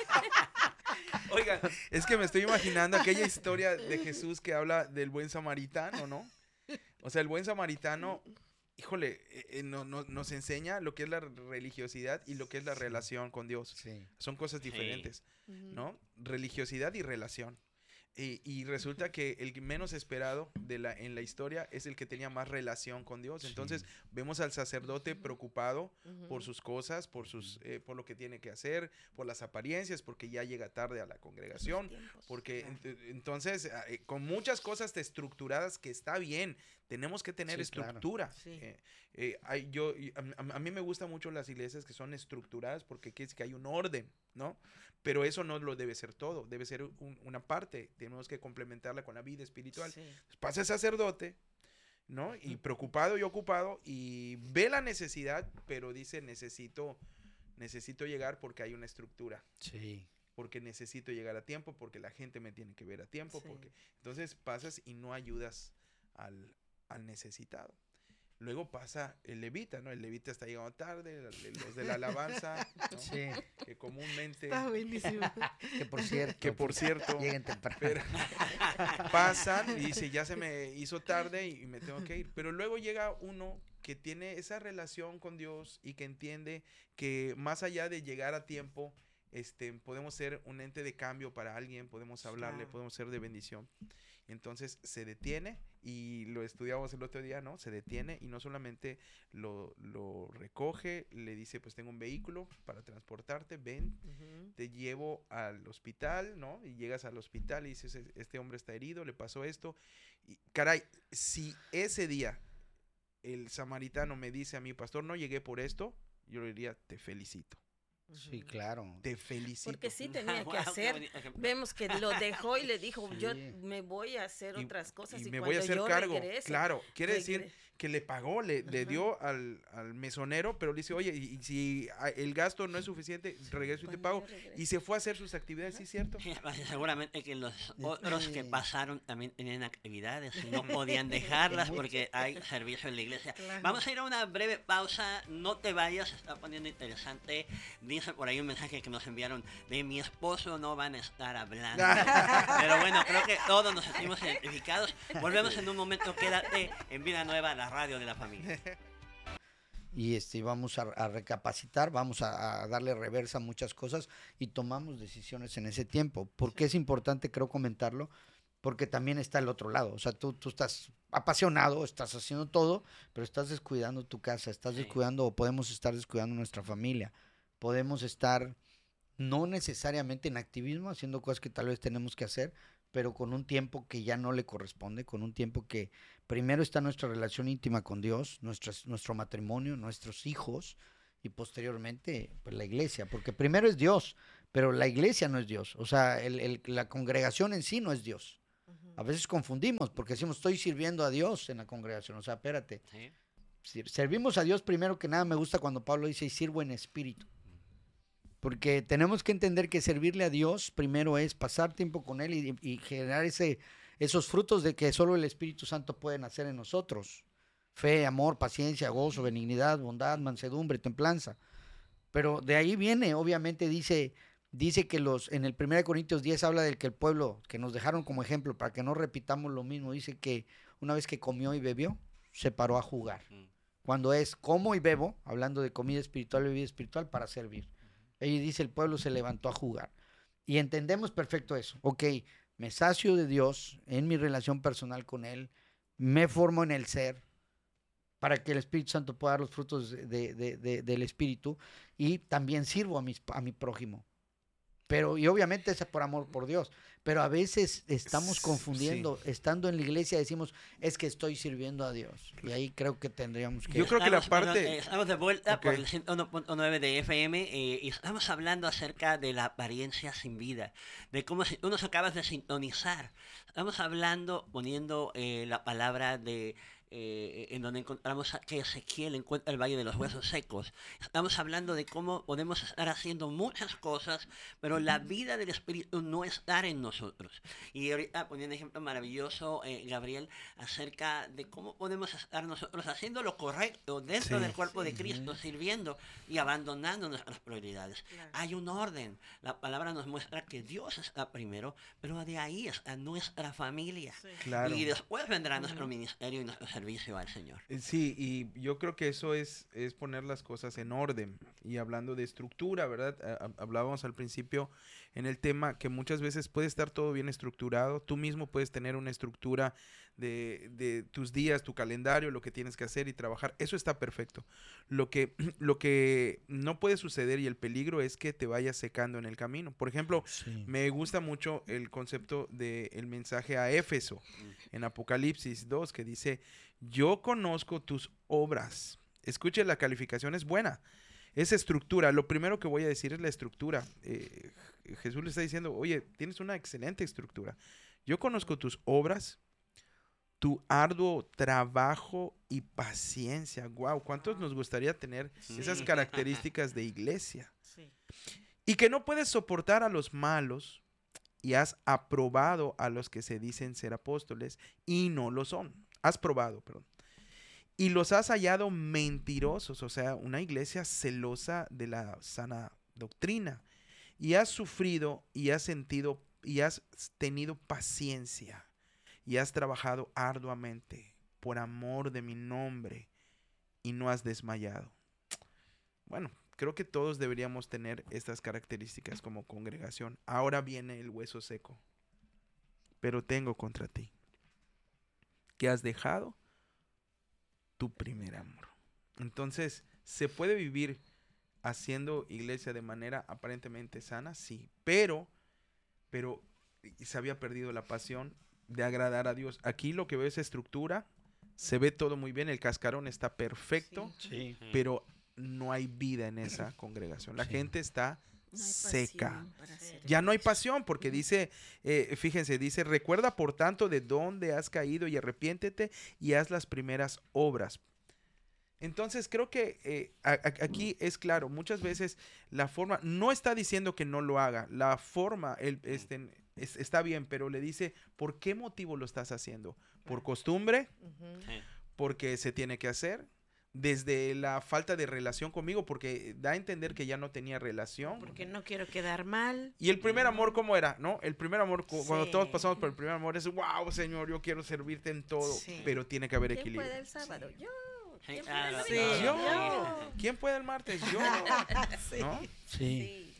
oiga, es que me estoy imaginando aquella historia de Jesús que habla del buen samaritano, ¿no? O sea, el buen samaritano, híjole, eh, eh, no- no- nos enseña lo que es la religiosidad y lo que es la Sí. relación con Dios. Sí. Son cosas Sí. diferentes, Ujú. ¿no? Religiosidad y relación. Y, y resulta que el que menos esperado de la, en la historia es el que tenía más relación con Dios. Entonces vemos al sacerdote preocupado por Ujú. sus cosas, por, sus, eh, por lo que tiene que hacer, por las apariencias, porque ya llega tarde a la congregación. Tiempos. Porque ent- entonces, ah, eh, con muchas cosas estructuradas, que está bien, tenemos que tener Sí, claro. estructura. Sí. Eh, eh, hay- yo, y a, a- a mí me gustan mucho las iglesias que son estructuradas porque quiere decir que hay un orden, ¿no? Pero eso no lo debe ser todo, debe ser un- una parte, tenemos que complementarla con la vida espiritual. Sí. Pasa el sacerdote, ¿no? Y preocupado y ocupado y ve la necesidad, pero dice, necesito, necesito llegar porque hay una estructura, Sí. porque necesito llegar a tiempo, porque la gente me tiene que ver a tiempo, Sí. porque entonces pasas y no ayudas al, al necesitado. Luego pasa el levita, ¿no? El levita está llegando tarde, el- los de la alabanza, ¿no? Sí. Que comúnmente, Está buenísimo. Que por cierto. que por cierto, Lleguen temprano. pero pasan y dice, ya se me hizo tarde y me tengo que ir. Pero luego llega uno que tiene esa relación con Dios y que entiende que más allá de llegar a tiempo, este, podemos ser un ente de cambio para alguien, podemos hablarle, Claro. podemos ser de bendición. Entonces se detiene y lo estudiamos el otro día, ¿no? Se detiene y no solamente lo, lo recoge, le dice, pues tengo un vehículo para transportarte, ven, Ujú. te llevo al hospital, ¿no? Y llegas al hospital y dices, "Es- este hombre está herido, le pasó esto. Y, caray, si ese día el samaritano me dice a mi pastor, no llegué por esto, yo le diría, te felicito, Sí, Ujú. claro. te felicito. Porque sí tenía que Guau, qué hacer. bonito ejemplo. Vemos que lo dejó y le dijo, yo Sí. me voy a hacer Y- otras cosas. y Y, me voy a cuando hacer yo cargo. regrese, Claro, quiere decir regre- que le pagó, le, le Ajá. dio al, al mesonero, pero le dice, oye, y, y si ah, el gasto no es suficiente, regreso y te cuando pago. yo regrese. Y se fue a hacer sus actividades, ¿sí es cierto? Sí, pues, seguramente que los otros que Sí. pasaron también tenían actividades y no podían dejarlas Mucho. porque hay servicio en la iglesia. Claro. Vamos a ir a una breve pausa, no te vayas, se está poniendo interesante. Dice por ahí un mensaje que nos enviaron de mi esposo no van a estar hablando. Pero bueno, creo que todos nos sentimos identificados. Volvemos en un momento, quédate en Vida Nueva, la radio de la familia. Y este, vamos a, a recapacitar, vamos a, a darle reversa a muchas cosas y tomamos decisiones en ese tiempo. ¿Por qué es importante, creo, comentarlo? Porque también está el otro lado. O sea, tú, tú estás apasionado, estás haciendo todo, pero estás descuidando tu casa, estás Sí. descuidando o podemos estar descuidando nuestra familia. Podemos estar no necesariamente en activismo, haciendo cosas que tal vez tenemos que hacer, pero con un tiempo que ya no le corresponde, con un tiempo que primero está nuestra relación íntima con Dios, nuestras, nuestro matrimonio, nuestros hijos, y posteriormente pues, la iglesia, porque primero es Dios, pero la iglesia no es Dios, o sea, el, el, la congregación en sí no es Dios. Uh-huh. A veces confundimos, porque decimos, estoy sirviendo a Dios en la congregación, o sea, espérate, ¿sí? Servimos a Dios primero que nada. Me gusta cuando Pablo dice, y sirvo en espíritu, porque tenemos que entender que servirle a Dios primero es pasar tiempo con Él y, y generar ese, esos frutos de que solo el Espíritu Santo puede nacer en nosotros. Fe, amor, paciencia, gozo, benignidad, bondad, mansedumbre, templanza. Pero de ahí viene, obviamente dice, dice que los, en el primero Corintios diez habla del que el pueblo, que nos dejaron como ejemplo, para que no repitamos lo mismo, dice que una vez que comió y bebió, se paró a jugar. Cuando es como y bebo, hablando de comida espiritual y bebida espiritual, para servir. Ahí dice, el pueblo se levantó a jugar. Y entendemos perfecto eso. Ok, me sacio de Dios en mi relación personal con Él, me formo en el ser, para que el Espíritu Santo pueda dar los frutos de, de, de, del Espíritu, y también sirvo a, mis, a mi prójimo. Pero, y obviamente es por amor por Dios, pero a veces estamos confundiendo, sí. Estando en la iglesia decimos, es que estoy sirviendo a Dios, y ahí creo que tendríamos que... Yo creo que la parte... Perdón, eh, estamos de vuelta okay. por el ciento uno punto nueve de F M, eh, y estamos hablando acerca de la apariencia sin vida, de cómo si tú nos acabas de sintonizar, estamos hablando, poniendo eh, la palabra de... Eh, en donde encontramos que Ezequiel encuentra el valle de los huesos secos. Estamos hablando de cómo podemos estar haciendo muchas cosas, pero la vida del Espíritu no está en nosotros. Y ahorita ponía un ejemplo maravilloso, eh, Gabriel, acerca de cómo podemos estar nosotros haciendo lo correcto dentro sí, del cuerpo sí. de Cristo, sirviendo y abandonando nuestras prioridades. Claro. Hay un orden. La palabra nos muestra que Dios está primero, pero de ahí está nuestra familia. Sí. Claro. Y después vendrá uh-huh. nuestro ministerio y nuestro servicio al Señor. Sí, y yo creo que eso es, es poner las cosas en orden. Y hablando de estructura, ¿verdad? Hablábamos al principio en el tema que muchas veces puede estar todo bien estructurado. Tú mismo puedes tener una estructura de, de tus días, tu calendario, lo que tienes que hacer y trabajar. Eso está perfecto. Lo que, lo que no puede suceder y el peligro es que te vayas secando en el camino. Por ejemplo, sí. me gusta mucho el concepto del mensaje a Éfeso en Apocalipsis dos, que dice, yo conozco tus obras. Escuche, la calificación es buena. Es estructura. Lo primero que voy a decir es la estructura. Eh, Jesús le está diciendo, oye, tienes una excelente estructura. Yo conozco tus obras, tu arduo trabajo y paciencia. Wow, ¿cuántos nos gustaría tener sí. esas características de iglesia? Sí. Y que no puedes soportar a los malos y has aprobado a los que se dicen ser apóstoles y no lo son. Has probado, perdón. Y los has hallado mentirosos, o sea, una iglesia celosa de la sana doctrina. Y has sufrido y has sentido y has tenido paciencia y has trabajado arduamente por amor de mi nombre y no has desmayado. Bueno, creo que todos deberíamos tener estas características como congregación. Ahora viene el hueso seco. Pero tengo contra ti que has dejado tu primer amor. Entonces, ¿se puede vivir haciendo iglesia de manera aparentemente sana? Sí, pero, pero se había perdido la pasión de agradar a Dios. Aquí lo que veo es estructura, se ve todo muy bien, el cascarón está perfecto, sí. Sí. pero no hay vida en esa congregación. La sí. gente está no seca. Ya no hay pasión porque dice, eh, fíjense, dice, recuerda por tanto de dónde has caído y arrepiéntete y haz las primeras obras. Entonces creo que eh, a, a, aquí es claro, muchas veces la forma, no está diciendo que no lo haga, la forma el, este, es, está bien, pero le dice, ¿por qué motivo lo estás haciendo? ¿Por costumbre? Uh-huh. Sí. ¿Porque se tiene que hacer? Desde la falta de relación conmigo, porque da a entender que ya no tenía relación. Porque no quiero quedar mal. Y el primer amor, ¿cómo era? ¿No? El primer amor, sí. cuando todos pasamos por el primer amor, es, wow, Señor, yo quiero servirte en todo, sí. pero tiene que haber equilibrio. ¿Quién puede el sábado? Sí. Yo. ¿Quién puede el sí. Yo. ¿Quién puede el martes? Yo. sí. ¿No? Sí.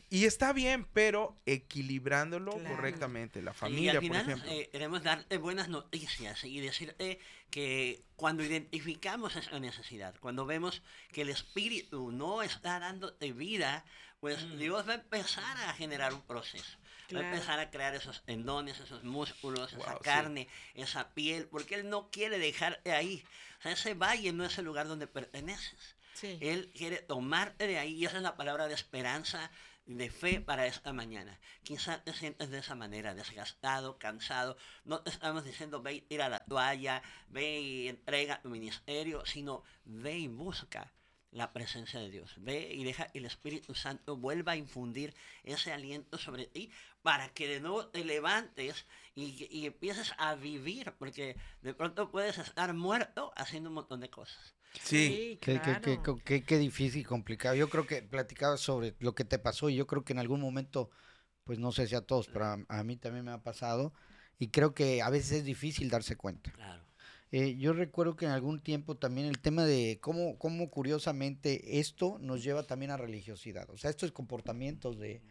Y está bien, pero equilibrándolo Claro. correctamente. La Y familia, al final por ejemplo. eh, queremos darte buenas noticias y decirte que cuando identificamos esa necesidad, cuando vemos que el Espíritu no está dándote vida, pues Mm. Dios va a empezar a generar un proceso. Va a Claro. empezar a crear esos tendones, esos músculos, esa Wow, sí. carne, esa piel, porque Él no quiere dejarte ahí. O sea, ese valle no es el lugar donde perteneces. Sí. Él quiere tomarte de ahí y esa es la palabra de esperanza, de fe para esta mañana. Quizás te sientes de esa manera, desgastado, cansado. No te estamos diciendo ve y tira la toalla, ve y entrega tu ministerio, sino ve y busca la presencia de Dios. Ve y deja que el Espíritu Santo vuelva a infundir ese aliento sobre ti para que de nuevo te levantes y, y empieces a vivir, porque de pronto puedes estar muerto haciendo un montón de cosas. Sí. Qué, qué- qué- claro. qué- qué difícil y complicado. Yo creo que platicabas sobre lo que te pasó y yo creo que en algún momento, pues no sé si a todos, pero a, a mí también me ha pasado y creo que a veces es difícil darse cuenta. Claro. Eh, yo recuerdo que en algún tiempo también el tema de cómo, cómo curiosamente esto nos lleva también a religiosidad. O sea, estos comportamientos de,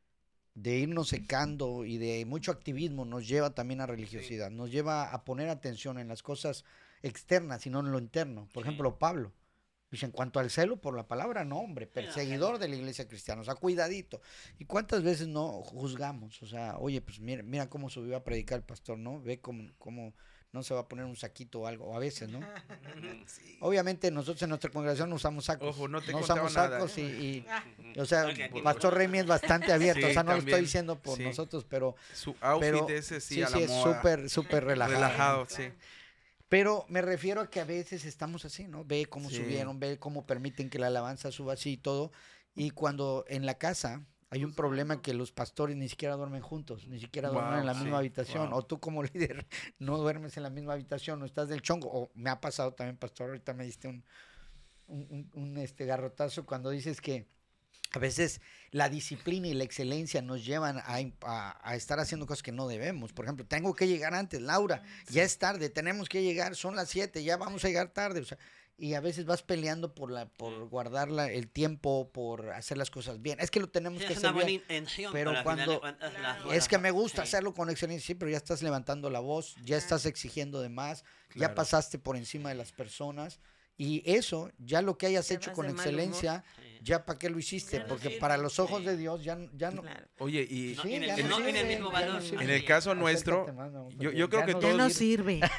de irnos secando y de mucho activismo nos lleva también a religiosidad. Nos lleva a poner atención en las cosas externas y no en lo interno. Por Sí. ejemplo, Pablo. Dice, en cuanto al celo por la palabra, no, hombre, perseguidor de la iglesia cristiana, o sea, cuidadito. ¿Y cuántas veces no juzgamos? O sea, oye, pues mira, mira cómo subió a predicar el pastor, ¿no? Ve cómo, cómo no se va a poner un saquito o algo, o a veces, ¿no? Sí. Obviamente nosotros en nuestra congregación no usamos sacos. Ojo, no te no contaba usamos nada, sacos ¿eh? y, y, o sea, Ok. Pastor Remy es bastante abierto, Sí, o sea, no lo también, estoy diciendo por sí. nosotros, pero, Su outfit pero ese sí, sí, a la sí, es moda. súper, súper relajado. Relajado, sí. Pero me refiero a que a veces estamos así, ¿no? Ve cómo Sí. subieron, ve cómo permiten que la alabanza suba así y todo. Y cuando en la casa hay un problema que los pastores ni siquiera duermen juntos, ni siquiera duermen Wow, en la sí, misma habitación. wow. O tú como líder no duermes en la misma habitación, o estás del chongo. O me ha pasado también, pastor, ahorita me diste un, un, un- un, este garrotazo cuando dices que a veces la disciplina y la excelencia nos llevan a, im- a- a estar haciendo cosas que no debemos. Por ejemplo, tengo que llegar antes, Laura, ya es tarde, tenemos que llegar, son las siete, ya vamos a llegar tarde. O sea, y a veces vas peleando por la, por guardar la- el tiempo, por hacer las cosas bien. Es que lo tenemos Sí, que es una hacer buena bien. intención, pero pero, al final de cuando- cuentas Claro. las Es que me gusta sí. hacerlo con excelencia, sí, pero ya estás levantando la voz, ya estás exigiendo de más, ya Claro. pasaste por encima de las personas. Y eso, ya lo que hayas Ya hecho vas con de mal humor. excelencia, Sí. ya para qué lo hiciste, Ya no porque sirve. para los ojos Sí. de Dios ya, n- ya no. Claro. Oye, y No Sí, tiene ya el, no no tiene el sirve, mismo ya no valor. sirve. en así el es. caso nuestro, Acércate más, vamos, yo, porque yo creo ya que no Ya todos... no sirve. sirve.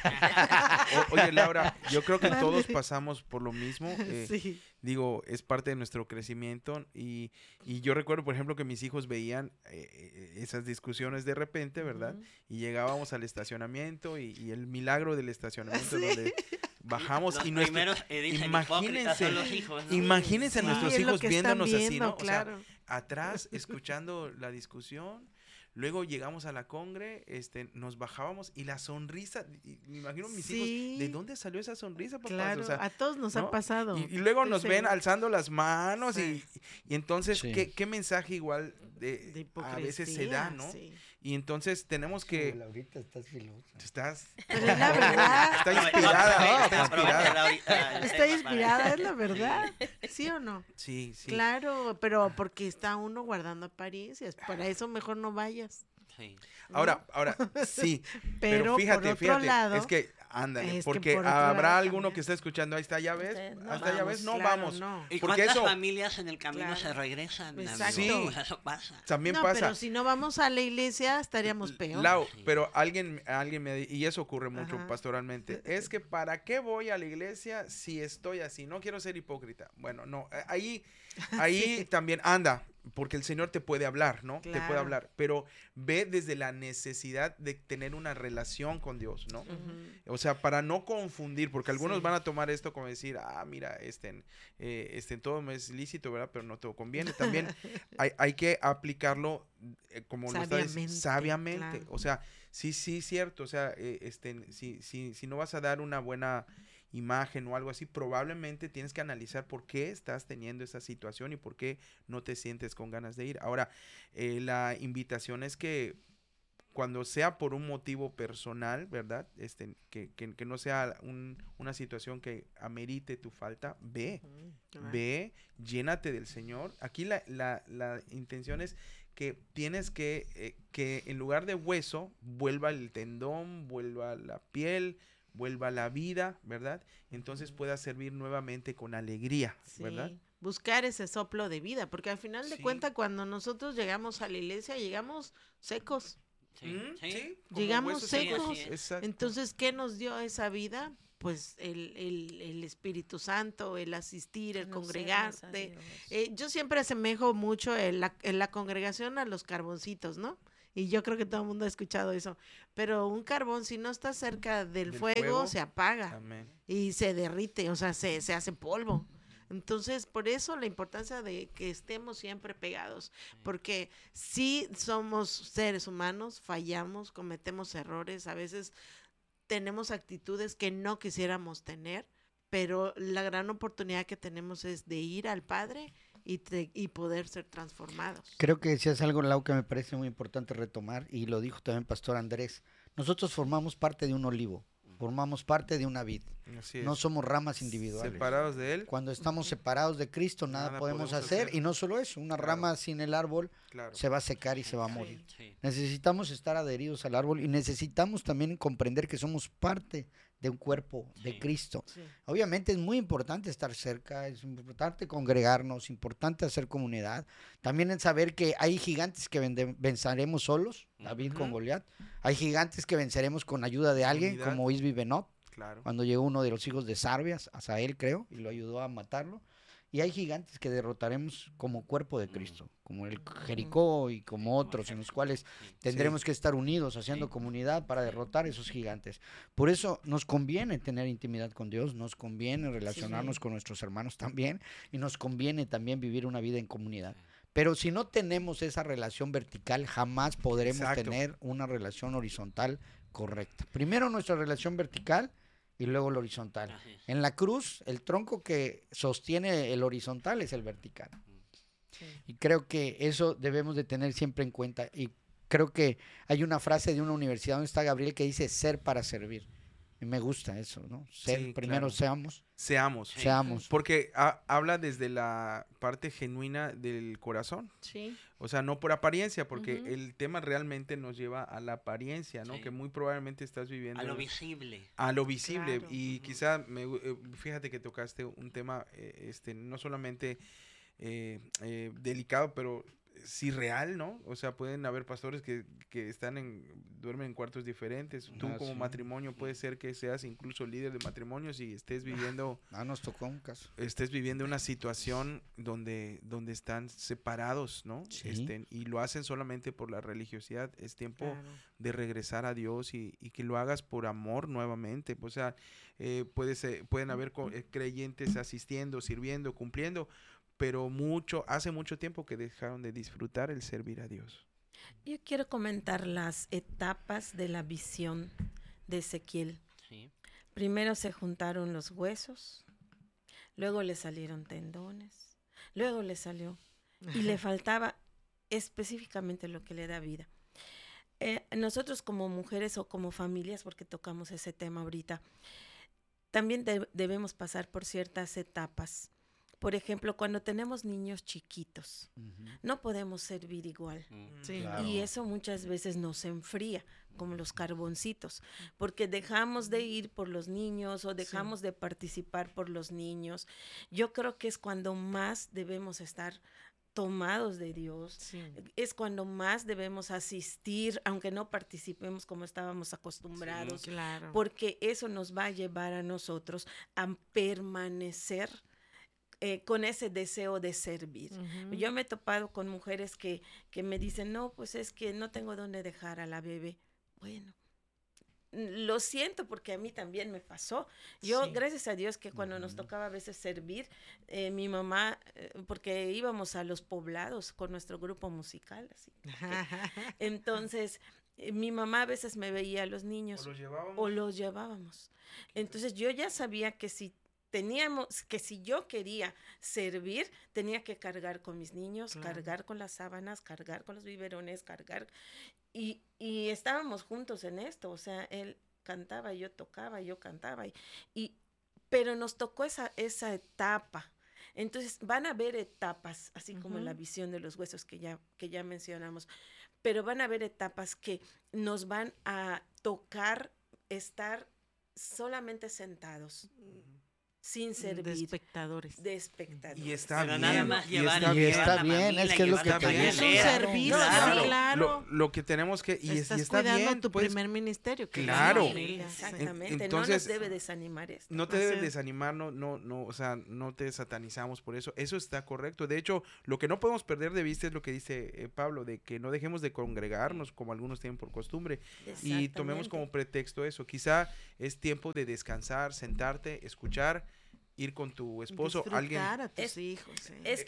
O- oye, Laura, yo creo que Mande. todos pasamos por lo mismo. eh, Sí. Digo, es parte de nuestro crecimiento y, y yo recuerdo, por ejemplo, que mis hijos veían eh, eh, esas discusiones de repente, ¿verdad? Ujú. Y llegábamos al estacionamiento y, y el milagro del estacionamiento Sí. donde bajamos Los y nuestro, primeros que dicen imagínense- hipócritas son los hijos, ¿no? imagínense a Sí, nuestros es lo hijos que están viéndonos así, viendo, ¿no? O sea, claro. atrás escuchando la discusión. Luego llegamos a la congre, este, nos bajábamos y la sonrisa, y- me imagino mis hijos, Sí. ¿de dónde salió esa sonrisa, papá? Claro, O sea, a todos nos ¿no? ha pasado. y, y luego estoy nos ven segura. alzando las manos Sí. y, y entonces, Sí. ¿qué, qué mensaje igual de, De a veces se da, hipocresía, ¿no? sí. Y entonces tenemos que... Laurita, estás filosa. Estás... Pero es la verdad. Está No, inspirada, no, ¿no? no, Está no, pero inspirada. ahorita el Está tema inspirada, para- es la verdad. ¿Sí o no? Sí, sí. Claro, pero porque está uno guardando apariencias. Para eso mejor no vayas. Sí. ¿no? Ahora, ahora, sí. Pero, Pero, fíjate, por otro fíjate, lado, es que, ándale, es que porque por otro habrá lado alguno también. que está escuchando, ahí está, ya ves, Ustedes no hasta ya vamos, ves, no claro, vamos. no. ¿Y Porque cuántas eso- familias en el camino Claro. se regresan? amigo? Exacto. Sí. O sea, eso pasa. También no, pasa. pero si no vamos a la iglesia estaríamos peor. Lau, Sí. pero alguien, alguien me di- y eso ocurre mucho Ajá. pastoralmente, es que ¿para qué voy a la iglesia si estoy así? No quiero ser hipócrita. Bueno, no, eh, ahí, ahí Sí. también anda, porque el Señor te puede hablar, ¿no? Te puede Claro. hablar, pero ve desde la necesidad de tener una relación con Dios, ¿no? Ujú. O sea, para no confundir, porque algunos Sí. van a tomar esto como decir, ah, mira, este, eh, este todo me es lícito, ¿verdad? Pero no todo conviene. También hay, hay que aplicarlo eh, como lo está diciendo, Sabiamente, sabiamente. claro. O sea, sí, sí, cierto. O sea, eh, este, si, si, si no vas a dar una buena imagen o algo así, probablemente tienes que analizar por qué estás teniendo esa situación y por qué no te sientes con ganas de ir. Ahora, eh, la invitación es que cuando sea por un motivo personal, ¿verdad? Este, que, que, que no sea un, una situación que amerite tu falta, ve, Ujú, ve, llénate del Señor. Aquí la, la, la intención es que tienes que, eh, que en lugar de hueso, vuelva el tendón, vuelva la piel, vuelva la vida, ¿verdad? Entonces pueda servir nuevamente con alegría, ¿verdad? Sí, buscar ese soplo de vida, porque al final de Sí. cuentas cuando nosotros llegamos a la iglesia llegamos secos, Sí, Mm, sí. sí, como llegamos huesos secos. secos, Sí, así es. exacto. entonces ¿qué nos dio esa vida? Pues el, el, el Espíritu Santo, el asistir, el Conocer más a congregarte. Dios. Eh, yo siempre asemejo mucho en la, en la congregación a los carboncitos, ¿no? Y yo creo que todo el mundo ha escuchado eso. Pero un carbón, si no está cerca del, Del fuego, fuego. se apaga Amén. y se derrite, o sea, se, se hace polvo. Entonces, por eso la importancia de que estemos siempre pegados, porque sí somos seres humanos, fallamos, cometemos errores, a veces tenemos actitudes que no quisiéramos tener, pero la gran oportunidad que tenemos es de ir al Padre y, te- y poder ser transformados. Creo que decías algo, Lau, que me parece muy importante retomar, y lo dijo también Pastor Andrés. Nosotros formamos parte de un olivo, formamos parte de una vid. Así No es. somos ramas individuales. Separados de Él, Cuando estamos separados de Cristo, nada, Nada podemos, podemos hacer. hacer. Y no solo eso, una Claro. rama sin el árbol claro. se va a secar y se va a morir. Sí. Necesitamos estar adheridos al árbol y necesitamos también comprender que somos parte de un cuerpo de Sí. Cristo. Sí. Obviamente es muy importante estar cerca, es importante congregarnos, importante hacer comunidad. También en saber que hay gigantes que vende- venceremos solos, David con Ujú. Goliat. Hay gigantes que venceremos con ayuda de alguien, Unidad. como Isbi Benob, Claro. cuando llegó uno de los hijos de Sarbias, Asael creo, y lo ayudó a matarlo. Y hay gigantes que derrotaremos como cuerpo de Cristo, como el Jericó y como otros, en los cuales tendremos que estar unidos, haciendo Sí. comunidad para derrotar esos gigantes. Por eso nos conviene tener intimidad con Dios, nos conviene relacionarnos Sí. con nuestros hermanos también, y nos conviene también vivir una vida en comunidad. Pero si no tenemos esa relación vertical, jamás podremos Exacto. tener una relación horizontal correcta. Primero nuestra relación vertical y luego la horizontal. Así es. En la cruz, el tronco que sostiene el horizontal es el vertical. Sí. Y creo que eso debemos de tener siempre en cuenta. Y creo que hay una frase de una universidad donde está Gabriel que dice ser para servir. Y me gusta eso, ¿no? Ser, Sí, primero claro. seamos, Seamos. Sí. seamos. Porque ha- habla desde la parte genuina del corazón. Sí. O sea, no por apariencia, porque Ujú. el tema realmente nos lleva a la apariencia, ¿no? Sí. Que muy probablemente estás viviendo A lo en- visible. a lo visible. Claro. Y Ujú. quizá, me gu- eh, fíjate que tocaste un tema, eh, este, no solamente eh, eh, delicado, pero sí real, ¿no? O sea, pueden haber pastores que, que están en, duermen en cuartos diferentes. Tú Ah, como sí. matrimonio puede ser que seas incluso líder de matrimonios y estés viviendo, Ah, nos tocó un caso. estés viviendo una situación donde, donde están separados, ¿no? Sí. Este, y lo hacen solamente por la religiosidad. Es tiempo Claro. de regresar a Dios y, y que lo hagas por amor nuevamente. O sea, eh, puede ser- pueden haber co- eh, creyentes asistiendo, sirviendo, cumpliendo, pero mucho, hace mucho tiempo que dejaron de disfrutar el servir a Dios. Yo quiero comentar las etapas de la visión de Ezequiel. Sí. Primero se juntaron los huesos, luego le salieron tendones, luego le salió y le faltaba específicamente lo que le da vida. Eh, nosotros como mujeres o como familias, porque tocamos ese tema ahorita, también de- debemos pasar por ciertas etapas. Por ejemplo, cuando tenemos niños chiquitos, no podemos servir igual. Mm. Sí. Claro. Y eso muchas veces nos enfría, como los carboncitos, porque dejamos de ir por los niños o dejamos de participar por los niños. Yo creo que es cuando más debemos estar tomados de Dios, Sí. es cuando más debemos asistir, aunque no participemos como estábamos acostumbrados, Claro. porque eso nos va a llevar a nosotros a permanecer eh, con ese deseo de servir. Ujú. Yo me he topado con mujeres que, que me dicen, no, pues es que no tengo dónde dejar a la bebé. Bueno, n- lo siento porque a mí también me pasó. Yo, Sí. gracias a Dios que cuando nos Ujú. tocaba a veces servir, eh, mi mamá, eh, porque íbamos a los poblados con nuestro grupo musical, así. Entonces, eh, mi mamá a veces me veía a los niños O los llevábamos. o los llevábamos. Entonces yo ya sabía que si teníamos, que si yo quería servir, tenía que cargar con mis niños, Claro. cargar con las sábanas, cargar con los biberones, cargar, y, y estábamos juntos en esto, o sea, él cantaba, yo tocaba, yo cantaba, y, y pero nos tocó esa, esa etapa. Entonces van a haber etapas, así como en la Ujú. visión de los huesos que ya, que ya mencionamos, pero van a haber etapas que nos van a tocar estar solamente sentados, sin De servir, espectadores. de espectadores. Y está Pero bien. nada más y llevar está Y bien. está la bien, familia, es que es lo llevar que la te digo. Es un pañalera. servicio, Claro. sí, claro. Lo, lo que tenemos que, y, es- Estás y está cuidando bien, tu puedes- primer ministerio. que es la Claro. familia, sí. Exactamente, no entonces, nos debe desanimar esto. no te Así debes es. desanimar, no, no, no, o sea, no te satanizamos por eso, eso está correcto. De hecho, lo que no podemos perder de vista es lo que dice eh, Pablo, de que no dejemos de congregarnos como algunos tienen por costumbre y tomemos como Exactamente. pretexto eso. Quizá es tiempo de descansar, sentarte, escuchar, ir con tu esposo, alguien. Disfrutar a tus Es- hijos. sí. Es